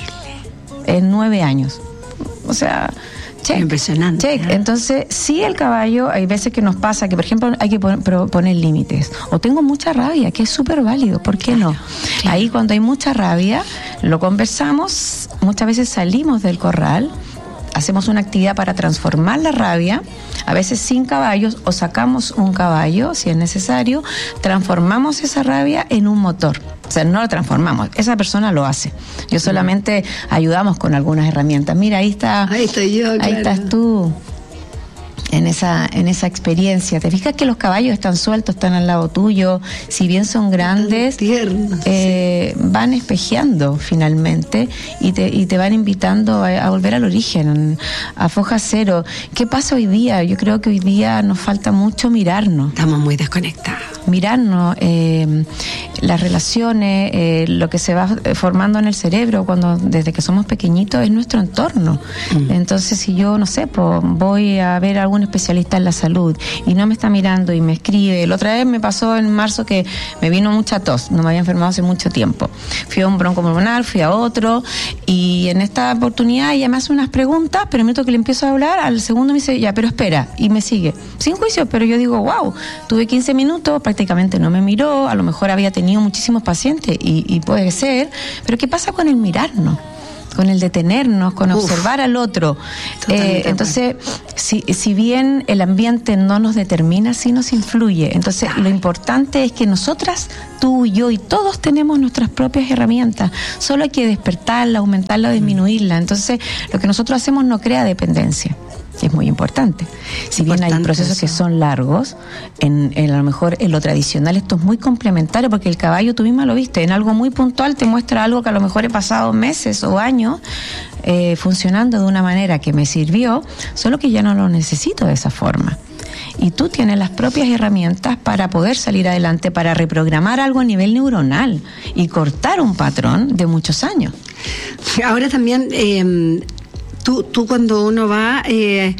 En nueve años. O sea, check. Impresionante. Check. ¿eh? Entonces, sí, el caballo, hay veces que nos pasa que, por ejemplo, hay que poner, poner límites. O tengo mucha rabia, que es súper válido. ¿Por qué claro, no? Claro. Ahí cuando hay mucha rabia, lo conversamos, muchas veces salimos del corral, hacemos una actividad para transformar la rabia, a veces sin caballos, o sacamos un caballo, si es necesario, transformamos esa rabia en un motor. O sea, no lo transformamos, esa persona lo hace. Yo solamente ayudamos con algunas herramientas. Mira, ahí está. Ahí estoy yo, Ahí claro. estás tú. en esa en esa experiencia. Te fijas que los caballos están sueltos, están al lado tuyo, si bien son grandes, tiernos, eh, sí. van espejeando finalmente y te y te van invitando a, a volver al origen, a foja cero. ¿Qué pasa hoy día? Yo creo que hoy día nos falta mucho mirarnos. Estamos muy desconectados. Mirarnos, eh, las relaciones, eh, lo que se va formando en el cerebro cuando desde que somos pequeñitos es nuestro entorno. Mm. Entonces, si yo, no sé, pues, voy a ver a algún especialista en la salud y no me está mirando y me escribe. La otra vez me pasó en marzo que me vino mucha tos, no me había enfermado hace mucho tiempo. Fui a un broncopulmonar, fui a otro y en esta oportunidad ella me hace unas preguntas, pero el minuto que le empiezo a hablar, al segundo me dice, ya, pero espera, y me sigue. Sin juicio, pero yo digo, wow, tuve quince minutos, prácticamente no me miró, a lo mejor había tenido muchísimos pacientes y, y puede ser, pero ¿qué pasa con el mirarnos? Con el detenernos, con Uf, observar al otro. Eh, entonces, si, si bien el ambiente no nos determina, sí nos influye. Entonces, lo importante es que nosotras, tú, yo y todos tenemos nuestras propias herramientas. Solo hay que despertarla, aumentarla o disminuirla. Entonces, lo que nosotros hacemos no crea dependencia. Es muy importante. Si bien importante hay procesos eso. que son largos, en, en a lo mejor en lo tradicional esto es muy complementario, porque el caballo, tú misma lo viste, en algo muy puntual te muestra algo que a lo mejor he pasado meses o años eh, funcionando de una manera que me sirvió, solo que ya no lo necesito de esa forma. Y tú tienes las propias herramientas para poder salir adelante, para reprogramar algo a nivel neuronal y cortar un patrón de muchos años. Ahora también... Eh, Tú, tú cuando uno va, eh,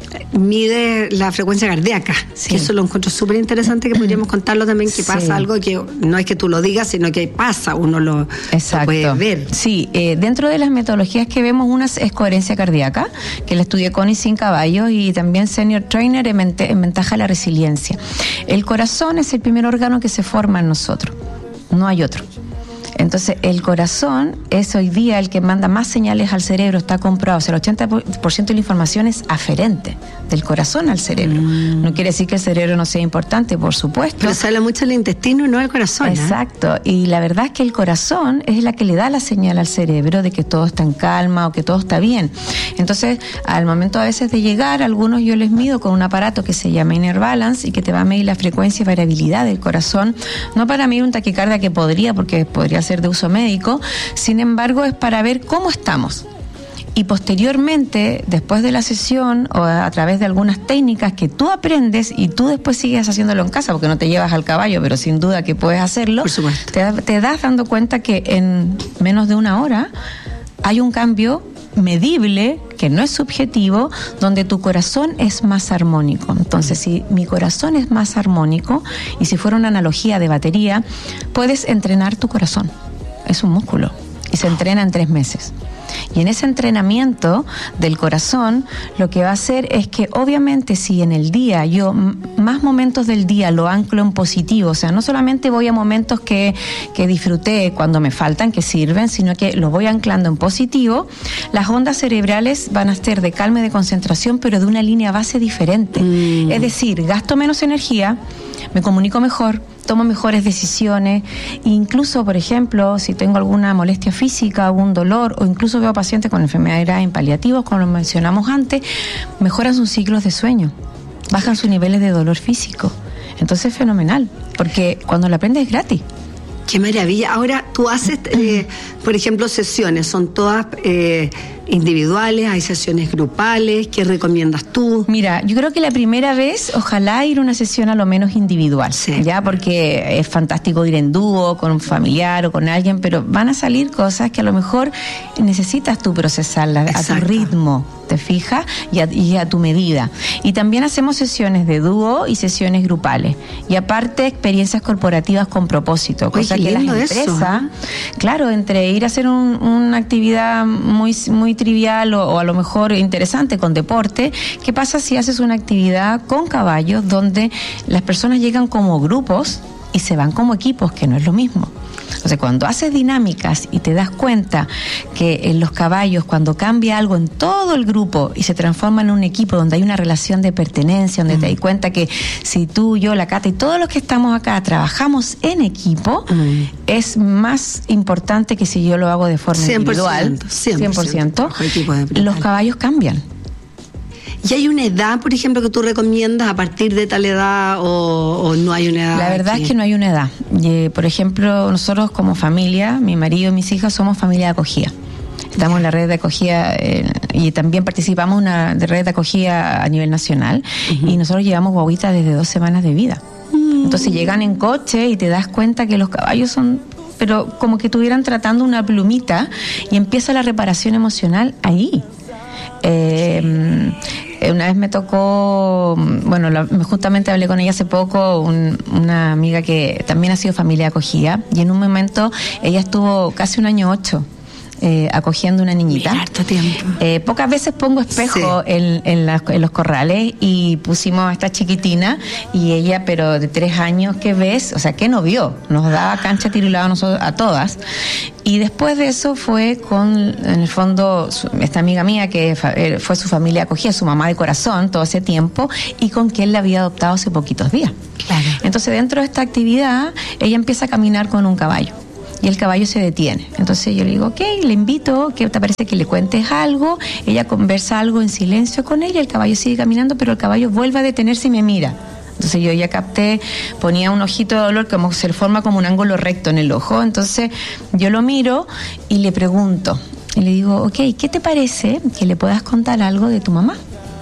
mide la frecuencia cardíaca, sí. que eso lo encuentro súper interesante, que podríamos contarlo también, que sí. pasa algo que no es que tú lo digas, sino que pasa, uno lo, lo puede ver. Sí, eh, dentro de las metodologías que vemos, una es coherencia cardíaca, que la estudié con y sin caballos, y también Senior Trainer en, en ventaja la resiliencia. El corazón es el primer órgano que se forma en nosotros, no hay otro. Entonces, el corazón es hoy día el que manda más señales al cerebro, está comprobado. O sea, el ochenta por ciento de la información es aferente del corazón al cerebro. Mm. No quiere decir que el cerebro no sea importante, por supuesto. Pero se habla mucho del intestino y no del corazón. Exacto. ¿eh? Y la verdad es que el corazón es la que le da la señal al cerebro de que todo está en calma o que todo está bien. Entonces, al momento a veces de llegar, algunos yo les mido con un aparato que se llama Inner Balance y que te va a medir la frecuencia y variabilidad del corazón. No para medir un taquicardia, que podría, porque podría ser de uso médico, sin embargo es para ver cómo estamos. Y posteriormente, después de la sesión o a través de algunas técnicas que tú aprendes y tú después sigues haciéndolo en casa, porque no te llevas al caballo, pero sin duda que puedes hacerlo, por supuesto. Te, te das dando cuenta que en menos de una hora hay un cambio medible, que no es subjetivo, donde tu corazón es más armónico. Entonces, si mi corazón es más armónico, y si fuera una analogía de batería, puedes entrenar tu corazón. Es un músculo y se entrena en tres meses. Y en ese entrenamiento del corazón, lo que va a hacer es que, obviamente, si en el día yo m- más momentos del día lo anclo en positivo, o sea, no solamente voy a momentos que, que disfruté cuando me faltan, que sirven, sino que lo voy anclando en positivo, las ondas cerebrales van a ser de calma y de concentración, pero de una línea base diferente. Mm. Es decir, gasto menos energía, me comunico mejor, tomo mejores decisiones, incluso, por ejemplo, si tengo alguna molestia física, algún dolor, o incluso veo pacientes con enfermedades en paliativos, como lo mencionamos antes, mejoran sus ciclos de sueño, bajan sus niveles de dolor físico. Entonces es fenomenal, porque cuando lo aprendes es gratis. ¡Qué maravilla! Ahora, tú haces, eh, por ejemplo, sesiones, ¿son todas eh, individuales? ¿Hay sesiones grupales? ¿Qué recomiendas tú? Mira, yo creo que la primera vez, ojalá ir a una sesión a lo menos individual, sí. ya, porque es fantástico ir en dúo, con un familiar o con alguien, pero van a salir cosas que a lo mejor necesitas tú procesarlas a tu ritmo, ¿te fijas? Y a, y a tu medida. Y también hacemos sesiones de dúo y sesiones grupales. Y aparte, experiencias corporativas con propósito, cosa Oye, que las empresas, eso, ¿eh? claro, entre ir a hacer un, una actividad muy, muy trivial o, o a lo mejor interesante con deporte, ¿qué pasa si haces una actividad con caballos donde las personas llegan como grupos y se van como equipos, que no es lo mismo? O sea, cuando haces dinámicas y te das cuenta que en los caballos, cuando cambia algo en todo el grupo y se transforma en un equipo donde hay una relación de pertenencia, donde mm. te das cuenta que si tú, yo, la Cata y todos los que estamos acá trabajamos en equipo, mm. es más importante que si yo lo hago de forma cien por ciento, individual. cien por ciento. cien por ciento. Los caballos cambian. ¿Y hay una edad, por ejemplo, que tú recomiendas a partir de tal edad o, o no hay una edad? La verdad que... es que no hay una edad. Y, por ejemplo, nosotros como familia, mi marido y mis hijas, somos familia de acogida. Estamos en la red de acogida eh, y también participamos en una de red de acogida a nivel nacional. Uh-huh. Y nosotros llevamos guaguitas desde dos semanas de vida. Uh-huh. Entonces llegan en coche y te das cuenta que los caballos son, pero como que estuvieran tratando una plumita, y empieza la reparación emocional ahí. Eh, una vez me tocó, bueno, la, justamente hablé con ella hace poco, un, una amiga que también ha sido familia de acogida, y en un momento ella estuvo casi un año ocho. Eh, acogiendo una niñita. Mira, harto tiempo. Eh, pocas veces pongo espejo sí. en, en, la, en los corrales, y pusimos a esta chiquitina, y ella, pero de tres años, ¿qué ves? O sea, ¿qué no vio? Nos daba cancha tirulada a nosotros, a todas. Y después de eso fue con, en el fondo, su, esta amiga mía que fue su familia acogida, su mamá de corazón todo ese tiempo, y con quien la había adoptado hace poquitos días. Claro. Entonces, dentro de esta actividad, ella empieza a caminar con un caballo. Y el caballo se detiene. Entonces yo le digo, ok, le invito, ¿qué te parece que le cuentes algo? Ella conversa algo en silencio con ella, el caballo sigue caminando, pero el caballo vuelve a detenerse y me mira. Entonces yo ya capté, ponía un ojito de dolor, como se forma como un ángulo recto en el ojo. Entonces yo lo miro y le pregunto, y le digo, ok, ¿qué te parece que le puedas contar algo de tu mamá?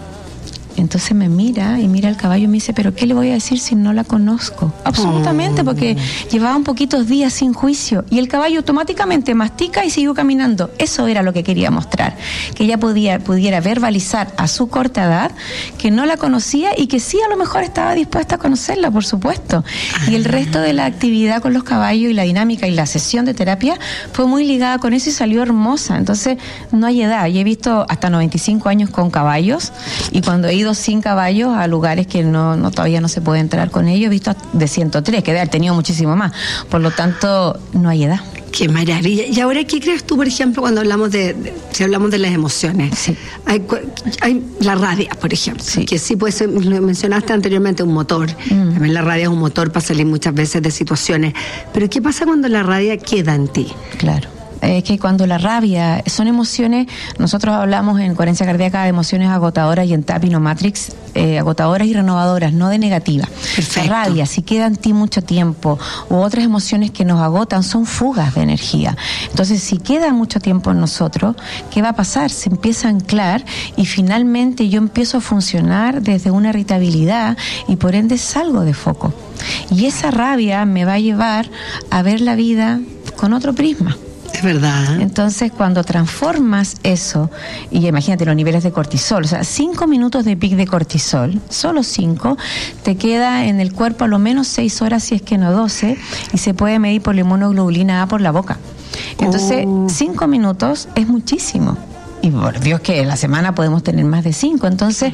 Entonces me mira y mira al caballo y me dice, ¿pero qué le voy a decir si no la conozco? Absolutamente, porque llevaba un poquitos días sin juicio, y el caballo automáticamente mastica y siguió caminando. Eso era lo que quería mostrar, que ella podía, pudiera verbalizar a su corta edad que no la conocía, y que sí, a lo mejor estaba dispuesta a conocerla, por supuesto. Y el resto de la actividad con los caballos y la dinámica y la sesión de terapia fue muy ligada con eso, y salió hermosa. Entonces no hay edad. Y he visto hasta noventa y cinco años con caballos, y cuando he ido sin caballos a lugares que no, no todavía no se puede entrar con ellos, he visto de ciento tres, que debe haber tenido muchísimo más. Por lo tanto, no hay edad. Qué maravilla. Y ahora, ¿qué crees tú, por ejemplo, cuando hablamos de, de si hablamos de las emociones? Sí. Hay, hay la rabia, por ejemplo, sí. que sí puede ser, lo mencionaste anteriormente, un motor. Mm. También la rabia es un motor para salir muchas veces de situaciones. Pero ¿qué pasa cuando la rabia queda en ti? Claro. Es que cuando la rabia son emociones, nosotros hablamos en coherencia cardíaca de emociones agotadoras, y en Tapping o Matrix, eh, agotadoras y renovadoras, no de negativa. Perfecto. La rabia, si queda en ti mucho tiempo, u otras emociones que nos agotan, son fugas de energía. Entonces, si queda mucho tiempo en nosotros, ¿qué va a pasar? Se empieza a anclar, y finalmente yo empiezo a funcionar desde una irritabilidad, y por ende salgo de foco. Y esa rabia me va a llevar a ver la vida con otro prisma. Es verdad. Entonces, cuando transformas eso, y imagínate los niveles de cortisol, o sea, cinco minutos de pic de cortisol, solo cinco, te queda en el cuerpo a lo menos seis horas, si es que no doce, y se puede medir por la inmunoglobulina A por la boca. Entonces, oh. cinco minutos es muchísimo. Y por Dios que en la semana podemos tener más de cinco. Entonces,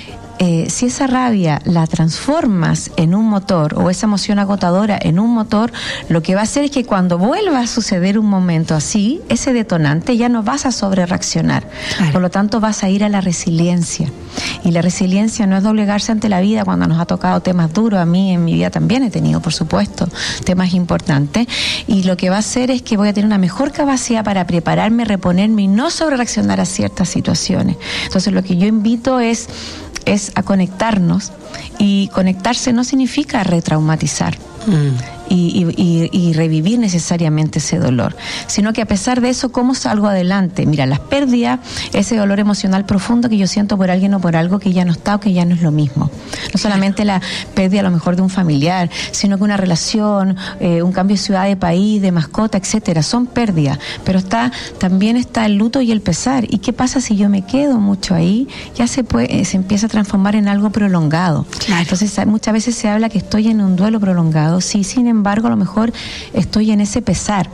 Eh, si esa rabia la transformas en un motor, o esa emoción agotadora en un motor, lo que va a hacer es que cuando vuelva a suceder un momento así, ese detonante, ya no vas a sobrereaccionar. Claro. Por lo tanto, vas a ir a la resiliencia. Y la resiliencia no es doblegarse ante la vida cuando nos ha tocado temas duros. A mí en mi vida también he tenido, por supuesto, temas importantes. Y lo que va a hacer es que voy a tener una mejor capacidad para prepararme, reponerme y no sobrereaccionar a ciertas situaciones. Entonces, lo que yo invito es es a conectarnos, y conectarse no significa retraumatizar. Mm. Y, y, y revivir necesariamente ese dolor, sino que a pesar de eso, ¿cómo salgo adelante? Mira, las pérdidas, ese dolor emocional profundo que yo siento por alguien o por algo que ya no está, o que ya no es lo mismo. No solamente la pérdida a lo mejor de un familiar, sino que una relación, eh, un cambio de ciudad, de país, de mascota, etcétera, son pérdidas. Pero está también está el luto y el pesar. ¿Y qué pasa si yo me quedo mucho ahí? Ya se puede, se empieza a transformar en algo prolongado. Claro. Entonces, muchas veces se habla que estoy en un duelo prolongado. Sí, sin embargo, embargo, a lo mejor estoy en ese pesar.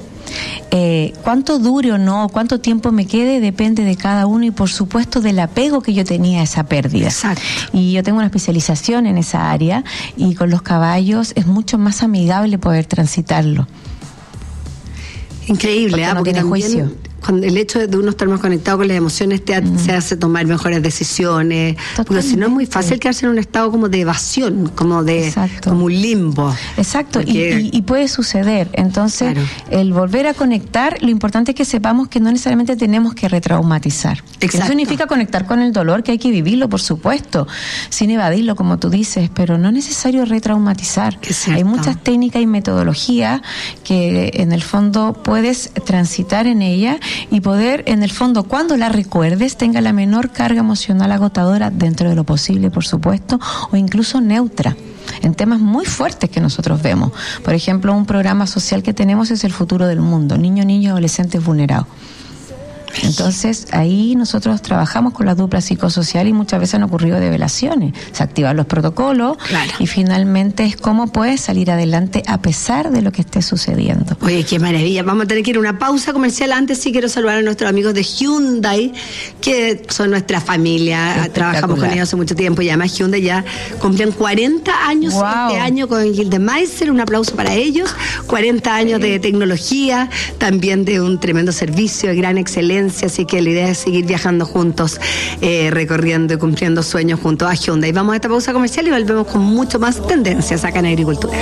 Eh, cuánto dure o no, cuánto tiempo me quede, depende de cada uno, y por supuesto del apego que yo tenía a esa pérdida. Exacto. Y yo tengo una especialización en esa área, y con los caballos es mucho más amigable poder transitarlo. Increíble, porque, ¿eh? no porque tiene también, juicio. cuando el hecho de uno estar más conectado con las emociones te, mm. se hace tomar mejores decisiones. Totalmente. Porque si no es muy fácil quedarse en un estado como de evasión, como de Exacto. como un limbo. Exacto, porque... y, y, y puede suceder. Entonces, claro. el volver a conectar, lo importante es que sepamos que no necesariamente tenemos que retraumatizar. Exacto. Eso significa conectar con el dolor, que hay que vivirlo, por supuesto, sin evadirlo, como tú dices, pero no es necesario retraumatizar. Hay muchas técnicas y metodologías que en el fondo puedes transitar en ella y poder, en el fondo, cuando la recuerdes, tenga la menor carga emocional agotadora dentro de lo posible, por supuesto, o incluso neutra, en temas muy fuertes que nosotros vemos. Por ejemplo, un programa social que tenemos es El Futuro del Mundo, niños, niños y adolescentes vulnerados. Entonces, ahí nosotros trabajamos con la dupla psicosocial y muchas veces han ocurrido develaciones. Se activan los protocolos claro. y finalmente es cómo puedes salir adelante a pesar de lo que esté sucediendo. Oye, qué maravilla. Vamos a tener que ir a una pausa comercial. Antes sí quiero saludar a nuestros amigos de Hyundai, que son nuestra familia. Trabajamos con ellos hace mucho tiempo y además Hyundai ya cumplen cuarenta años wow. este año con Gildemeister. Un aplauso para ellos. cuarenta años sí. de tecnología, también de un tremendo servicio, de gran excelencia. Así que la idea es seguir viajando juntos, eh, recorriendo y cumpliendo sueños junto a Hyundai. Vamos a esta pausa comercial y volvemos con mucho más tendencias acá en Agricultura.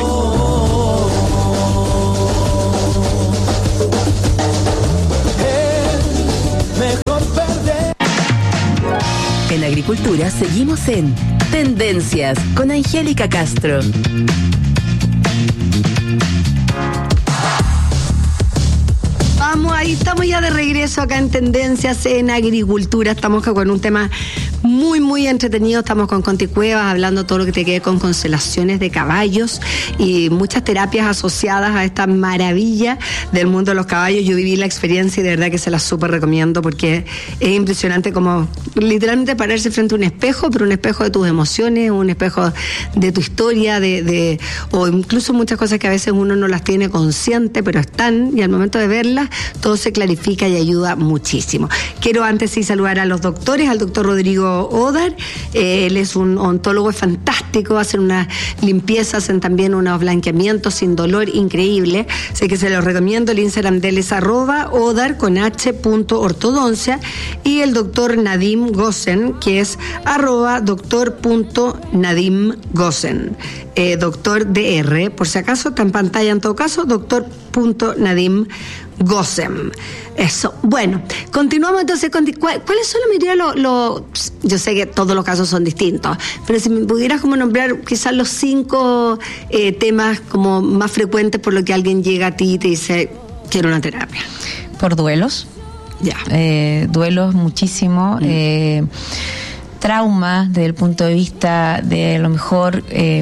En Agricultura seguimos en Tendencias con Angélica Castro. Vamos, ahí estamos ya de regreso acá en Tendencias en Agricultura. Estamos con un tema muy, muy entretenido. Estamos con Conti Cuevas hablando todo lo que te quede con constelaciones de caballos y muchas terapias asociadas a esta maravilla del mundo de los caballos. Yo viví la experiencia y de verdad que se la súper recomiendo porque es impresionante como literalmente pararse frente a un espejo, pero un espejo de tus emociones, un espejo de tu historia, de, de o incluso muchas cosas que a veces uno no las tiene consciente, pero están y al momento de verlas todo se clarifica y ayuda muchísimo. Quiero antes sí saludar a los doctores, al doctor Rodrigo Odar. Eh, él es un ontólogo fantástico, hacen unas limpiezas, hacen también unos blanqueamientos sin dolor increíble, así que se los recomiendo. El Instagram de él es arroba odar con h punto ortodoncia y el doctor Nadim Gosen, que es arroba doctor punto nadim gosen. Eh, doctor D R, por si acaso, está en pantalla en todo caso, doctor punto nadim gosen. Eso. Bueno, continuamos entonces con ¿cuáles son, me diría, los lo, yo sé que todos los casos son distintos, pero si me pudieras como nombrar quizás los cinco eh, temas como más frecuentes por lo que alguien llega a ti y te dice quiero una terapia. Por duelos. Ya. Eh, duelos muchísimo. Mm. Eh, traumas desde el punto de vista de a lo mejor eh,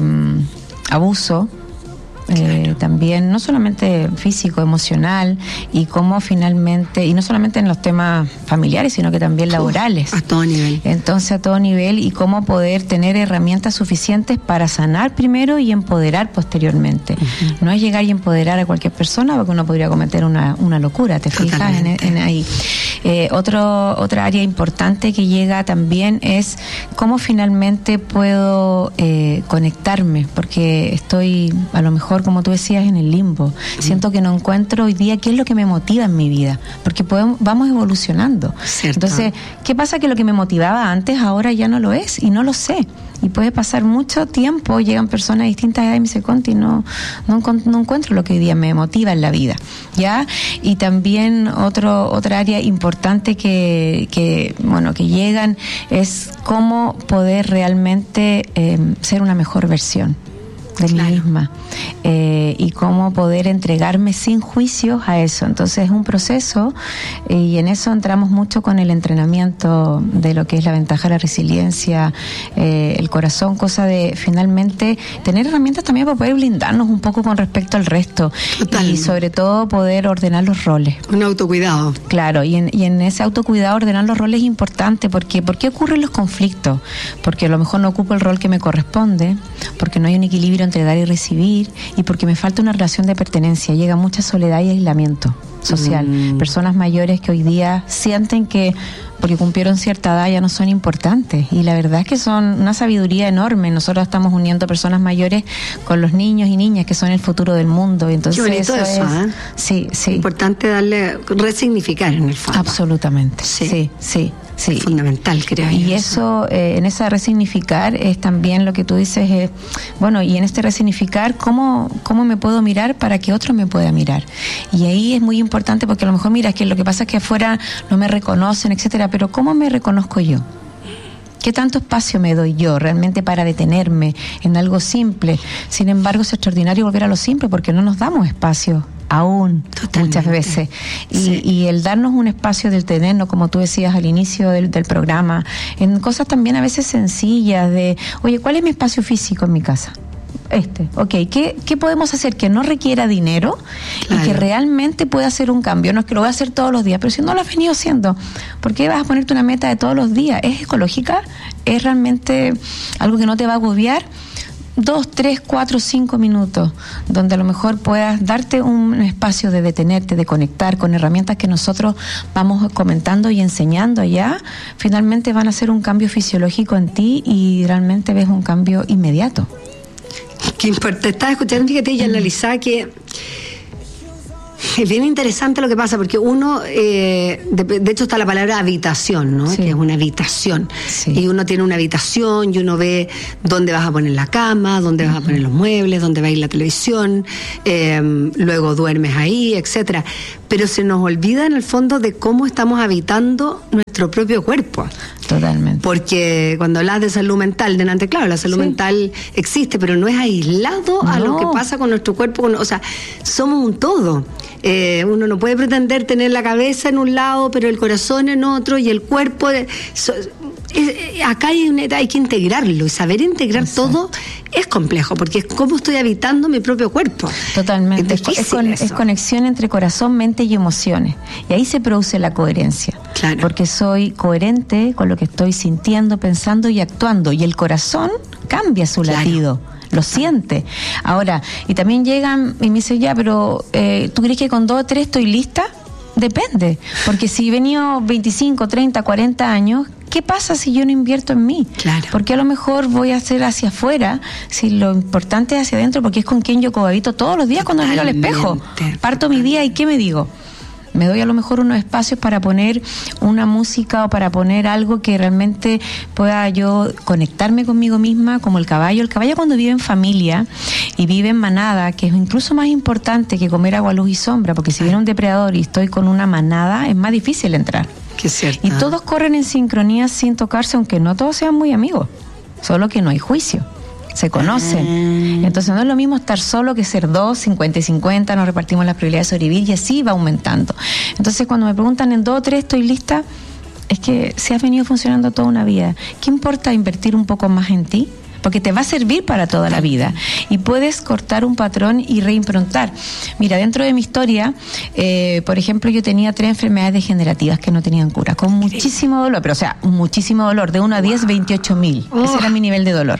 abuso. Eh, claro. También, no solamente físico, emocional, y cómo finalmente, y no solamente en los temas familiares, sino que también laborales. Uf, a todo nivel. Entonces, a todo nivel, y cómo poder tener herramientas suficientes para sanar primero y empoderar posteriormente. Uh-huh. No es llegar y empoderar a cualquier persona, porque uno podría cometer una, una locura, ¿te fijas en, en ahí? Eh, otro, otra área importante que llega también es cómo finalmente puedo eh, conectarme, porque estoy, a lo mejor, como tú decías, en el limbo. Mm. Siento que no encuentro hoy día qué es lo que me motiva en mi vida, porque podemos, vamos evolucionando. Cierto. Entonces, ¿qué pasa? Que lo que me motivaba antes ahora ya no lo es y no lo sé. Y puede pasar mucho tiempo, llegan personas de distintas edades y me dicen, Conti, no, no, no encuentro lo que hoy día me motiva en la vida, ¿ya? Y también otro, otra área importante que, que, bueno, que llegan es cómo poder realmente eh, ser una mejor versión de claro. mí misma, eh, y cómo poder entregarme sin juicios a eso. Entonces es un proceso, eh, y en eso entramos mucho con el entrenamiento de lo que es la ventaja de la resiliencia, eh, el corazón, cosa de finalmente tener herramientas también para poder blindarnos un poco con respecto al resto. Total. Y sobre todo poder ordenar los roles. Un autocuidado. Claro, y en, y en ese autocuidado ordenar los roles es importante, porque ¿por qué ocurren los conflictos? Porque a lo mejor no ocupo el rol que me corresponde, porque no hay un equilibrio entre dar y recibir, y porque me falta una relación de pertenencia, llega mucha soledad y aislamiento. social. Mm. Personas mayores que hoy día sienten que porque cumplieron cierta edad ya no son importantes, y la verdad es que son una sabiduría enorme. Nosotros estamos uniendo personas mayores con los niños y niñas que son el futuro del mundo. Entonces, qué bonito eso, eso es, ¿eh? Sí, sí. Importante darle, resignificar en el fondo. Absolutamente, Sí. sí, sí, sí. Es fundamental, creo yo. Y eso, eh, en esa resignificar es también lo que tú dices, eh, bueno, y en este resignificar, ¿cómo, ¿cómo me puedo mirar para que otro me pueda mirar? Y ahí es muy importante porque a lo mejor, mira, es que lo que pasa es que afuera no me reconocen, etcétera, pero ¿cómo me reconozco yo? ¿Qué tanto espacio me doy yo realmente para detenerme en algo simple? Sin embargo, es extraordinario volver a lo simple porque no nos damos espacio aún. Totalmente. Muchas veces. Y, sí. y el darnos un espacio de detenernos, como tú decías al inicio del, del programa, en cosas también a veces sencillas de, oye, ¿cuál es mi espacio físico en mi casa? Este, ok, ¿qué, ¿qué podemos hacer que no requiera dinero, claro, y que realmente pueda hacer un cambio? No es que lo voy a hacer todos los días, pero si no lo has venido haciendo, ¿por qué vas a ponerte una meta de todos los días? ¿Es ecológica? ¿Es realmente algo que no te va a agobiar? Dos, tres, cuatro, cinco minutos, donde a lo mejor puedas darte un espacio de detenerte, de conectar con herramientas que nosotros vamos comentando y enseñando allá, finalmente van a hacer un cambio fisiológico en ti y realmente ves un cambio inmediato. Qué importante. Estaba escuchando, fíjate, y analizaba que es bien interesante lo que pasa, porque uno, eh, de, de hecho está la palabra habitación, ¿no? Sí. Que es una habitación. Sí. Y uno tiene una habitación y uno ve dónde vas a poner la cama, dónde vas a poner los muebles, dónde va a ir la televisión, eh, luego duermes ahí, etcétera. Pero se nos olvida en el fondo de cómo estamos habitando nuestro propio cuerpo. Totalmente. Porque cuando hablas de salud mental, delante, claro, la salud sí. mental existe, pero no es aislado no. a lo que pasa con nuestro cuerpo. Con, o sea, somos un todo. Eh, uno no puede pretender tener la cabeza en un lado, pero el corazón en otro, y el cuerpo... De, so, es, acá hay, una, hay que integrarlo, y saber integrar Exacto. todo es complejo, porque es cómo estoy habitando mi propio cuerpo. Totalmente. Es, es, con, es conexión entre corazón, mente y emociones. Y ahí se produce la coherencia. Claro. Porque soy coherente con lo que estoy sintiendo, pensando y actuando. Y el corazón cambia su claro. latido. Lo siente. Ahora, y también llegan y me dicen, ya, pero eh, ¿tú crees que con dos o tres estoy lista? Depende. Porque si he venido veinticinco, treinta, cuarenta años, ¿qué pasa si yo no invierto en mí? Claro. Porque a lo mejor voy a hacer hacia afuera, si lo importante es hacia adentro, porque es con quien yo cohabito todos los días cuando miro al espejo. Parto mi día y ¿qué me digo? Me doy a lo mejor unos espacios para poner una música o para poner algo que realmente pueda yo conectarme conmigo misma, como el caballo. El caballo, cuando vive en familia y vive en manada, que es incluso más importante que comer agua, luz y sombra, porque si viene un depredador y estoy con una manada, es más difícil entrar. Que es cierto. Y todos corren en sincronía sin tocarse, aunque no todos sean muy amigos, solo que no hay juicio. Se conocen. Ah. Entonces no es lo mismo estar solo que ser dos, cincuenta y cincuenta, nos repartimos las probabilidades de sobrevivir y así va aumentando. Entonces cuando me preguntan en dos o tres estoy lista, es que si has venido funcionando toda una vida, ¿qué importa invertir un poco más en ti? Porque te va a servir para toda la vida y puedes cortar un patrón y reimprontar. Mira, dentro de mi historia, eh, por ejemplo, yo tenía tres enfermedades degenerativas que no tenían cura, con muchísimo dolor, pero o sea, muchísimo dolor, de uno a diez, veintiocho mil. Oh. Ese era mi nivel de dolor.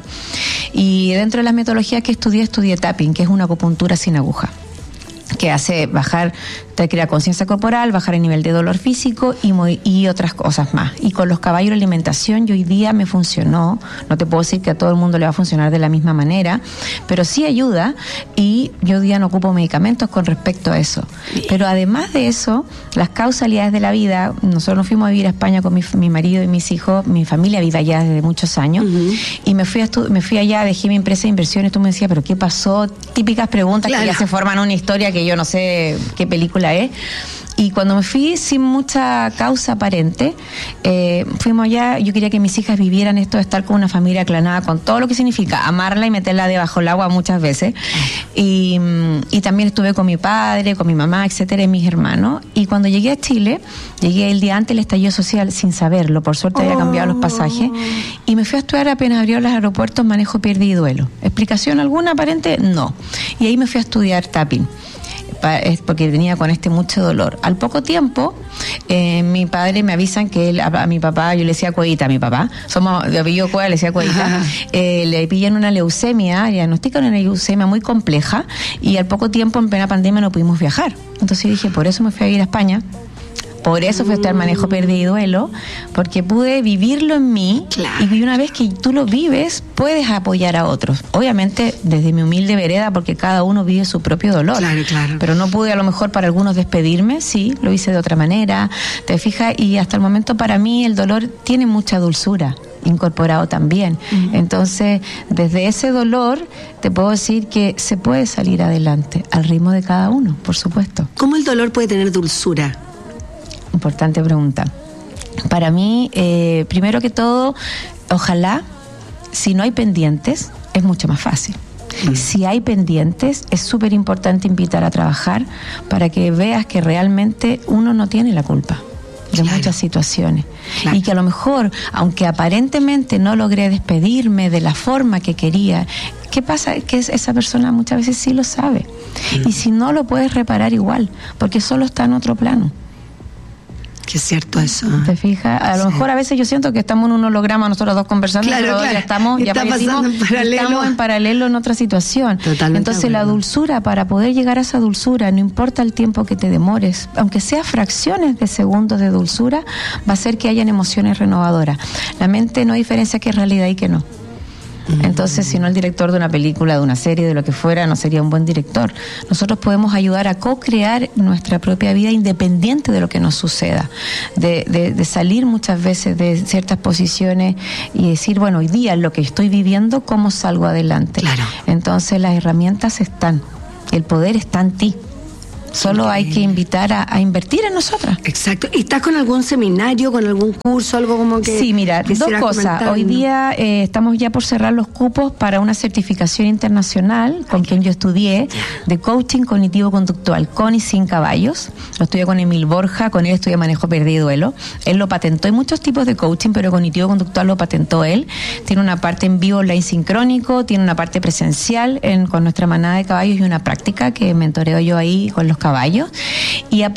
Y dentro de las metodologías que estudié, estudié tapping, que es una acupuntura sin aguja, que hace bajar, te crea conciencia corporal, bajar el nivel de dolor físico y, muy, y otras cosas más. Y con los caballos de alimentación, yo hoy día me funcionó. No te puedo decir que a todo el mundo le va a funcionar de la misma manera, pero sí ayuda, y yo hoy día no ocupo medicamentos con respecto a eso. Pero además de eso, las causalidades de la vida, nosotros nos fuimos a vivir a España con mi, mi marido y mis hijos, mi familia vive allá desde muchos años, uh-huh. y me fui, a estu- me fui allá, dejé mi empresa de inversiones, tú me decías, ¿pero qué pasó? Típicas preguntas claro. que ya se forman una historia que yo no sé qué película es. Y cuando me fui sin mucha causa aparente, eh, fuimos allá, yo quería que mis hijas vivieran esto de estar con una familia aclanada, con todo lo que significa amarla y meterla debajo del agua muchas veces. Y, y también estuve con mi padre, con mi mamá, etcétera, y mis hermanos. Y cuando llegué a Chile, llegué el día antes del estallido social sin saberlo, por suerte había cambiado los pasajes, y me fui a estudiar apenas abrieron los aeropuertos manejo, pérdida y duelo. ¿Explicación alguna aparente? No. Y ahí me fui a estudiar tapping. es porque venía con este mucho dolor. Al poco tiempo, eh, mi padre me avisan que él, a, a mi papá, yo le decía Cuevita a mi papá, somos de apellido Cueva, le decía Cuevita, eh, le pillan una leucemia, diagnostican una leucemia muy compleja, y al poco tiempo, en plena pandemia, no pudimos viajar. Entonces dije, por eso me fui a ir a España. Por eso fui a estudiar manejo, pérdida y duelo, porque pude vivirlo en mí, claro. Y una vez que tú lo vives, puedes apoyar a otros. Obviamente, desde mi humilde vereda, porque cada uno vive su propio dolor. Claro, claro. Pero no pude a lo mejor para algunos despedirme, sí, lo hice de otra manera, te fijas, y hasta el momento para mí el dolor tiene mucha dulzura incorporado también. Uh-huh. Entonces, desde ese dolor, te puedo decir que se puede salir adelante, al ritmo de cada uno, por supuesto. ¿Cómo el dolor puede tener dulzura? Importante pregunta. Para mí, eh, primero que todo, ojalá, si no hay pendientes, es mucho más fácil. Mm. Si hay pendientes, es súper importante invitar a trabajar para que veas que realmente uno no tiene la culpa de claro. muchas situaciones. Claro. Y que a lo mejor, aunque aparentemente no logré despedirme de la forma que quería, ¿qué pasa? Que esa persona muchas veces sí lo sabe. Mm. Y si no, lo puedes reparar igual, porque solo está en otro plano. Que es cierto eso. ¿Te fijas? A lo sí. mejor a veces yo siento que estamos en un holograma nosotros dos conversando, claro, pero claro. ya estamos, ya Está pasando en paralelo. estamos en paralelo en otra situación. Totalmente. Entonces bueno. La dulzura, para poder llegar a esa dulzura, no importa el tiempo que te demores, aunque sea fracciones de segundos de dulzura, va a hacer que hayan emociones renovadoras. La mente no diferencia qué es realidad y qué no. Entonces, si no el director de una película, de una serie, de lo que fuera, no sería un buen director. Nosotros podemos ayudar a co-crear nuestra propia vida independiente de lo que nos suceda, de, de, de salir muchas veces de ciertas posiciones y decir, bueno, hoy día lo que estoy viviendo, ¿cómo salgo adelante? Claro. Entonces las herramientas están, el poder está en ti. Solo hay que invitar a, a invertir en nosotras. Exacto. ¿Y estás con algún seminario, con algún curso, algo como que...? Sí, mira, dos cosas. Comentando. Hoy día eh, estamos ya por cerrar los cupos para una certificación internacional con quien yo estudié de coaching cognitivo-conductual, con y sin caballos. Lo estudié con Emil Borja, con él estudié manejo, pérdida y duelo. Él lo patentó. Hay muchos tipos de coaching, pero cognitivo-conductual lo patentó él. Tiene una parte en vivo online sincrónico, tiene una parte presencial en, con nuestra manada de caballos y una práctica que mentoreo yo ahí con los caballos. Y